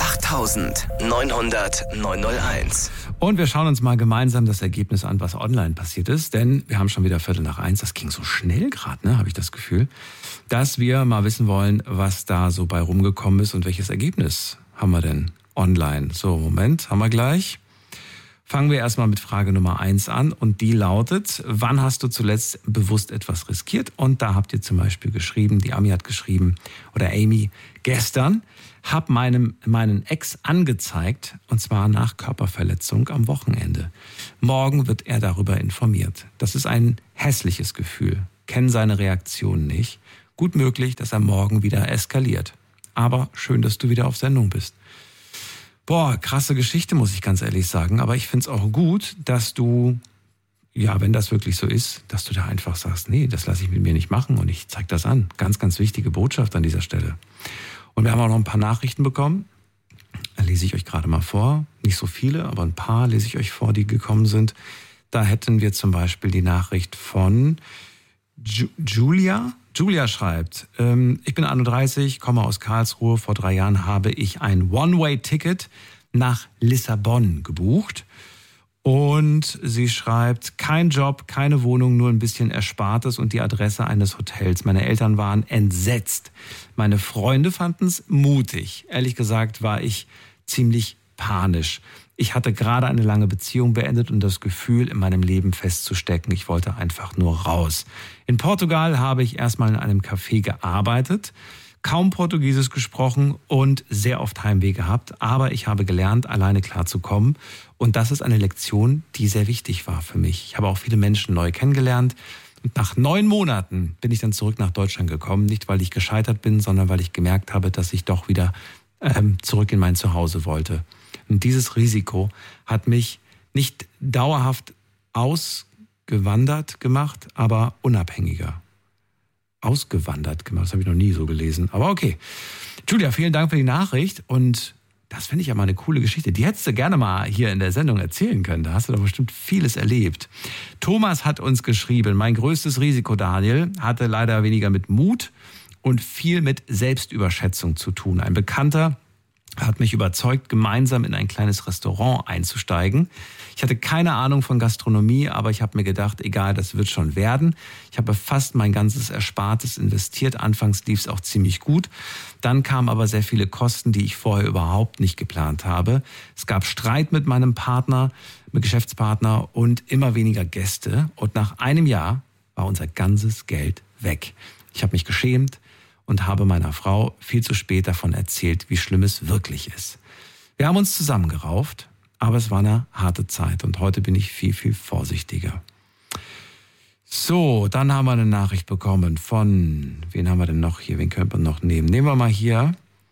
08900 Und wir schauen uns mal gemeinsam das Ergebnis an, was online passiert ist. Denn wir haben schon wieder 1:45. Das ging so schnell gerade, ne, habe ich das Gefühl. Dass wir mal wissen wollen, was da so bei rumgekommen ist und welches Ergebnis haben wir denn online. So, Moment, haben wir gleich. Fangen wir erstmal mit Frage Nummer 1 an und die lautet, wann hast du zuletzt bewusst etwas riskiert? Und da habt ihr zum Beispiel geschrieben, die Ami hat geschrieben, oder Amy, gestern hab meinen Ex angezeigt und zwar nach Körperverletzung am Wochenende. Morgen wird er darüber informiert. Das ist ein hässliches Gefühl, kenn seine Reaktion nicht. Gut möglich, dass er morgen wieder eskaliert. Aber schön, dass du wieder auf Sendung bist. Boah, krasse Geschichte, muss ich ganz ehrlich sagen. Aber ich find's auch gut, dass du, ja, wenn das wirklich so ist, dass du da einfach sagst, nee, das lasse ich mit mir nicht machen und ich zeig das an. Ganz, ganz wichtige Botschaft an dieser Stelle. Und wir haben auch noch ein paar Nachrichten bekommen. Da lese ich euch gerade mal vor. Nicht so viele, aber ein paar lese ich euch vor, die gekommen sind. Da hätten wir zum Beispiel die Nachricht von Julia. Julia schreibt, ich bin 31, komme aus Karlsruhe. Vor 3 Jahren habe ich ein One-Way-Ticket nach Lissabon gebucht. Und sie schreibt, kein Job, keine Wohnung, nur ein bisschen Erspartes und die Adresse eines Hotels. Meine Eltern waren entsetzt. Meine Freunde fanden es mutig. Ehrlich gesagt war ich ziemlich panisch. Ich hatte gerade eine lange Beziehung beendet und das Gefühl, in meinem Leben festzustecken. Ich wollte einfach nur raus. In Portugal habe ich erstmal in einem Café gearbeitet, kaum Portugiesisch gesprochen und sehr oft Heimweh gehabt. Aber ich habe gelernt, alleine klarzukommen. Und das ist eine Lektion, die sehr wichtig war für mich. Ich habe auch viele Menschen neu kennengelernt. Und nach 9 Monaten bin ich dann zurück nach Deutschland gekommen. Nicht, weil ich gescheitert bin, sondern weil ich gemerkt habe, dass ich doch wieder zurück in mein Zuhause wollte. Und dieses Risiko hat mich nicht dauerhaft ausgewandert gemacht, aber unabhängiger. Ausgewandert gemacht, das habe ich noch nie so gelesen. Aber okay. Julia, vielen Dank für die Nachricht. Und das finde ich ja mal eine coole Geschichte. Die hättest du gerne mal hier in der Sendung erzählen können. Da hast du doch bestimmt vieles erlebt. Thomas hat uns geschrieben, mein größtes Risiko, Daniel, hatte leider weniger mit Mut und viel mit Selbstüberschätzung zu tun. Ein Bekannter hat mich überzeugt, gemeinsam in ein kleines Restaurant einzusteigen. Ich hatte keine Ahnung von Gastronomie, aber ich habe mir gedacht, egal, das wird schon werden. Ich habe fast mein ganzes Erspartes investiert. Anfangs lief es auch ziemlich gut. Dann kamen aber sehr viele Kosten, die ich vorher überhaupt nicht geplant habe. Es gab Streit mit meinem Geschäftspartner und immer weniger Gäste. Und nach einem Jahr war unser ganzes Geld weg. Ich habe mich geschämt und habe meiner Frau viel zu spät davon erzählt, wie schlimm es wirklich ist. Wir haben uns zusammengerauft, aber es war eine harte Zeit und heute bin ich viel, viel vorsichtiger. So, dann haben wir eine Nachricht bekommen von, wen haben wir denn noch hier, wen könnte man noch nehmen? Nehmen wir mal hier,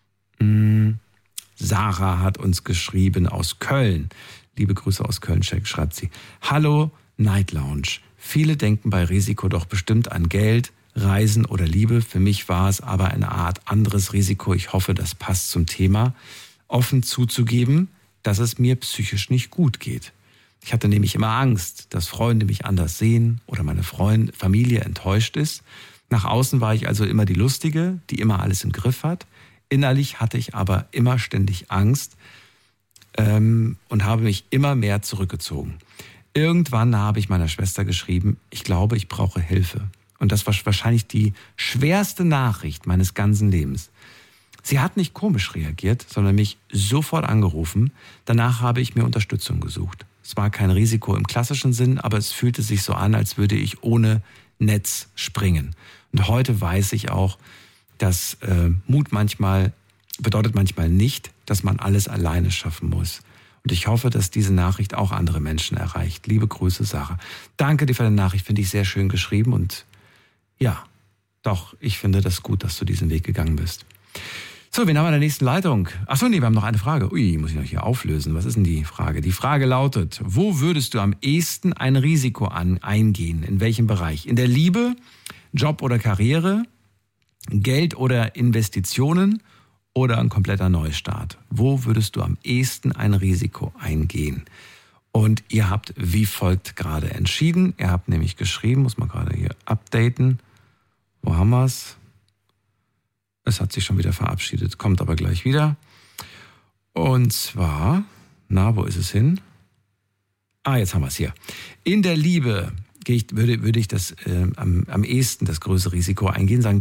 Sarah hat uns geschrieben aus Köln. Liebe Grüße aus Köln, schreibt sie. Hallo, Night Lounge. Viele denken bei Risiko doch bestimmt an Geld, Reisen oder Liebe. Für mich war es aber eine Art anderes Risiko. Ich hoffe, das passt zum Thema. Offen zuzugeben, dass es mir psychisch nicht gut geht. Ich hatte nämlich immer Angst, dass Freunde mich anders sehen oder meine Familie enttäuscht ist. Nach außen war ich also immer die Lustige, die immer alles im Griff hat. Innerlich hatte ich aber immer ständig Angst und habe mich immer mehr zurückgezogen. Irgendwann habe ich meiner Schwester geschrieben, ich glaube, ich brauche Hilfe. Und das war wahrscheinlich die schwerste Nachricht meines ganzen Lebens. Sie hat nicht komisch reagiert, sondern mich sofort angerufen. Danach habe ich mir Unterstützung gesucht. Es war kein Risiko im klassischen Sinn, aber es fühlte sich so an, als würde ich ohne Netz springen. Und heute weiß ich auch, dass Mut bedeutet manchmal nicht, dass man alles alleine schaffen muss. Und ich hoffe, dass diese Nachricht auch andere Menschen erreicht. Liebe Grüße, Sarah. Danke dir für deine Nachricht, finde ich sehr schön geschrieben und ja, doch, ich finde das gut, dass du diesen Weg gegangen bist. So, wen haben wir in der nächsten Leitung? Achso, nee, wir haben noch eine Frage. Ui, muss ich noch hier auflösen. Was ist denn die Frage? Die Frage lautet, wo würdest du am ehesten ein Risiko eingehen? In welchem Bereich? In der Liebe, Job oder Karriere, Geld oder Investitionen oder ein kompletter Neustart? Wo würdest du am ehesten ein Risiko eingehen? Und ihr habt wie folgt gerade entschieden. Ihr habt nämlich geschrieben, muss man gerade hier updaten. Wo haben wir es? Es hat sich schon wieder verabschiedet, kommt aber gleich wieder. Und zwar, wo ist es hin? Jetzt haben wir es hier. In der Liebe würde ich das am ehesten das größere Risiko eingehen, sagen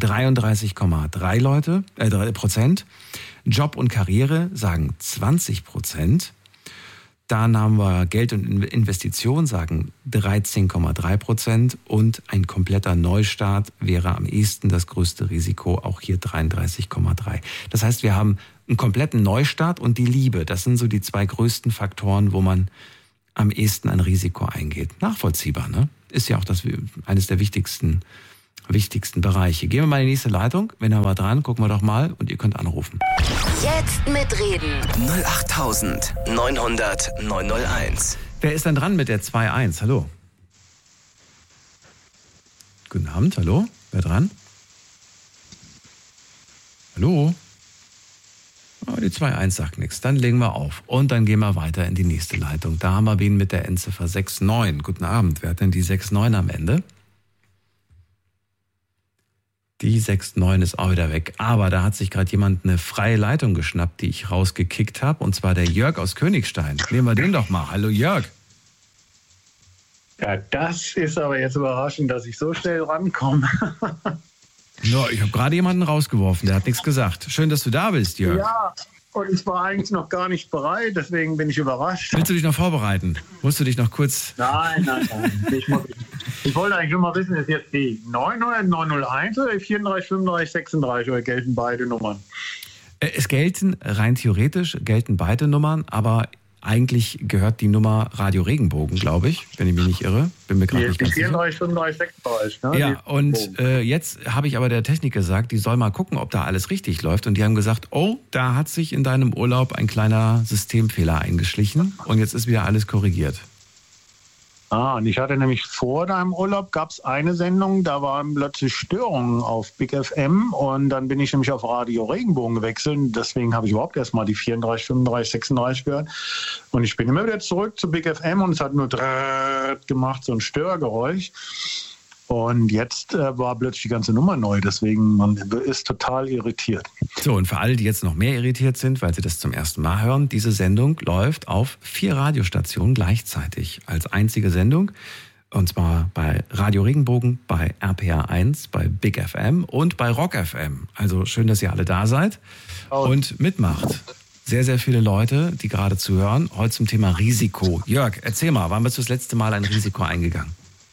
33,3 Prozent. Job und Karriere sagen 20%. Dann haben wir Geld und Investition, sagen 13,3%. Und ein kompletter Neustart wäre am ehesten das größte Risiko, auch hier 33,3%. Das heißt, wir haben einen kompletten Neustart und die Liebe. Das sind so die zwei größten Faktoren, wo man am ehesten ein Risiko eingeht. Nachvollziehbar, ne? Ist ja auch eines der wichtigsten Bereiche. Gehen wir mal in die nächste Leitung. Wenn er mal dran, gucken wir doch mal und ihr könnt anrufen. Jetzt mitreden. 08900 901. Wer ist denn dran mit der 2.1? Hallo. Guten Abend, hallo. Wer dran? Hallo. Die 2.1 sagt nichts. Dann legen wir auf. Und dann gehen wir weiter in die nächste Leitung. Da haben wir wen mit der Endziffer 69. Guten Abend. Wer hat denn die 69 am Ende? Die 69 ist auch wieder weg. Aber da hat sich gerade jemand eine freie Leitung geschnappt, die ich rausgekickt habe. Und zwar der Jörg aus Königstein. Nehmen wir den doch mal. Hallo Jörg. Ja, das ist aber jetzt überraschend, dass ich so schnell rankomme. No, ich habe gerade jemanden rausgeworfen, der hat nichts gesagt. Schön, dass du da bist, Jörg. Ja, und ich war eigentlich noch gar nicht bereit, deswegen bin ich überrascht. Willst du dich noch vorbereiten? Musst du dich noch kurz... Nein. Ich wollte eigentlich nur mal wissen, ist jetzt die 900, 901 oder die 34, 35, 36 oder gelten beide Nummern? Es rein theoretisch gelten beide Nummern, aber eigentlich gehört die Nummer Radio Regenbogen, glaube ich, wenn ich mich nicht irre. Bin mir gerade nicht ganz sicher. 34, 35, 36, ne? Ja, und jetzt habe ich aber der Technik gesagt, die soll mal gucken, ob da alles richtig läuft. Und die haben gesagt, da hat sich in deinem Urlaub ein kleiner Systemfehler eingeschlichen und jetzt ist wieder alles korrigiert. Und ich hatte nämlich vor deinem Urlaub, gab es eine Sendung, da waren plötzlich Störungen auf Big FM und dann bin ich nämlich auf Radio Regenbogen gewechselt. Deswegen habe ich überhaupt erst mal die 34, 35, 36 gehört. Und ich bin immer wieder zurück zu Big FM und es hat nur gemacht, so ein Störgeräusch. Und jetzt war plötzlich die ganze Nummer neu, deswegen man ist total irritiert. So, und für alle, die jetzt noch mehr irritiert sind, weil sie das zum ersten Mal hören, diese Sendung läuft auf 4 Radiostationen gleichzeitig als einzige Sendung. Und zwar bei Radio Regenbogen, bei RPA 1, bei Big FM und bei Rock FM. Also schön, dass ihr alle da seid und mitmacht. Sehr, sehr viele Leute, die gerade zuhören, heute zum Thema Risiko. Jörg, erzähl mal, wann bist du das letzte Mal ein Risiko eingegangen?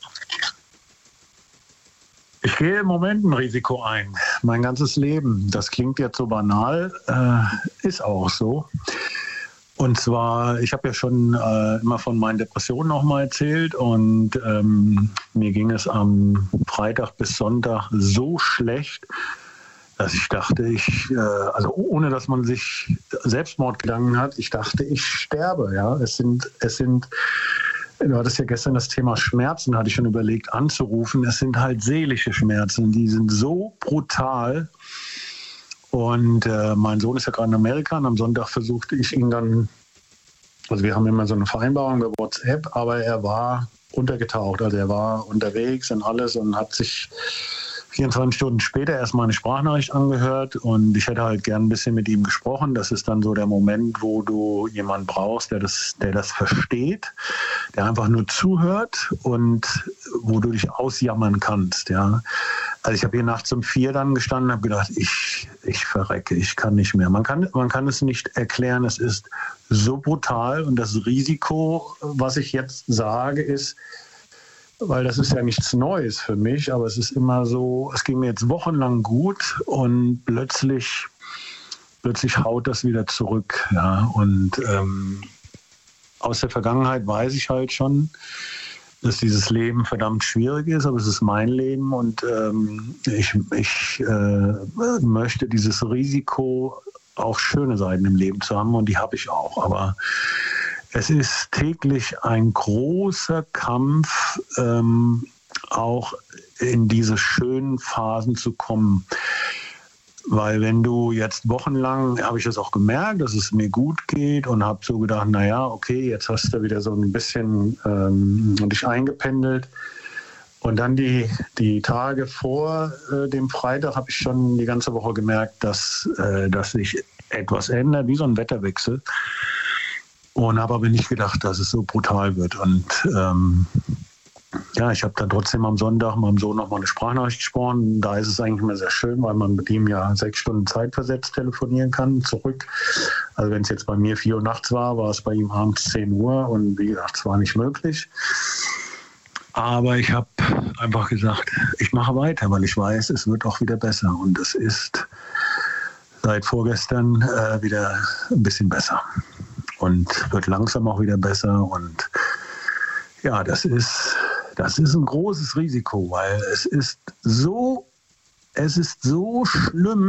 Ich gehe im Moment ein Risiko ein, mein ganzes Leben. Das klingt jetzt so banal, ist auch so. Und zwar, ich habe ja schon immer von meinen Depressionen noch mal erzählt und mir ging es am Freitag bis Sonntag so schlecht, dass ich dachte, also ohne dass man sich Selbstmordgedanken hat, ich dachte, ich sterbe. Ja, es sind du hattest ja gestern das Thema Schmerzen, hatte ich schon überlegt anzurufen. Es sind halt seelische Schmerzen, die sind so brutal. Und mein Sohn ist ja gerade in Amerika und am Sonntag versuchte ich ihn dann, also wir haben immer so eine Vereinbarung über WhatsApp, aber er war untergetaucht, also er war unterwegs und alles und hat sich 24 Stunden später erst mal eine Sprachnachricht angehört und ich hätte halt gern ein bisschen mit ihm gesprochen. Das ist dann so der Moment, wo du jemanden brauchst, der das versteht, der einfach nur zuhört und wo du dich ausjammern kannst. Ja. Also ich habe hier nachts um 4 dann gestanden und habe gedacht, ich verrecke, ich kann nicht mehr. Man kann es nicht erklären, es ist so brutal und das Risiko, was ich jetzt sage, ist, weil das ist ja nichts Neues für mich, aber es ist immer so, es ging mir jetzt wochenlang gut und plötzlich haut das wieder zurück. Ja. Und aus der Vergangenheit weiß ich halt schon, dass dieses Leben verdammt schwierig ist, aber es ist mein Leben und ich möchte dieses Risiko, auch schöne Seiten im Leben zu haben und die habe ich auch, aber es ist täglich ein großer Kampf, auch in diese schönen Phasen zu kommen. Weil wenn du jetzt wochenlang, habe ich das auch gemerkt, dass es mir gut geht und habe so gedacht, naja, okay, jetzt hast du wieder so ein bisschen dich eingependelt. Und dann die Tage vor dem Freitag habe ich schon die ganze Woche gemerkt, dass sich etwas ändert, wie so ein Wetterwechsel. Und habe aber nicht gedacht, dass es so brutal wird. Und ich habe dann trotzdem am Sonntag meinem Sohn noch mal eine Sprachnachricht gesprochen. Da ist es eigentlich immer sehr schön, weil man mit ihm ja 6 Stunden zeitversetzt telefonieren kann, zurück. Also wenn es jetzt bei mir 4 Uhr nachts war es bei ihm abends 10 Uhr. Und wie gesagt, es war nicht möglich. Aber ich habe einfach gesagt, ich mache weiter, weil ich weiß, es wird auch wieder besser. Und es ist seit vorgestern wieder ein bisschen besser. Und wird langsam auch wieder besser. Und ja, das ist ein großes Risiko, weil es ist so schlimm.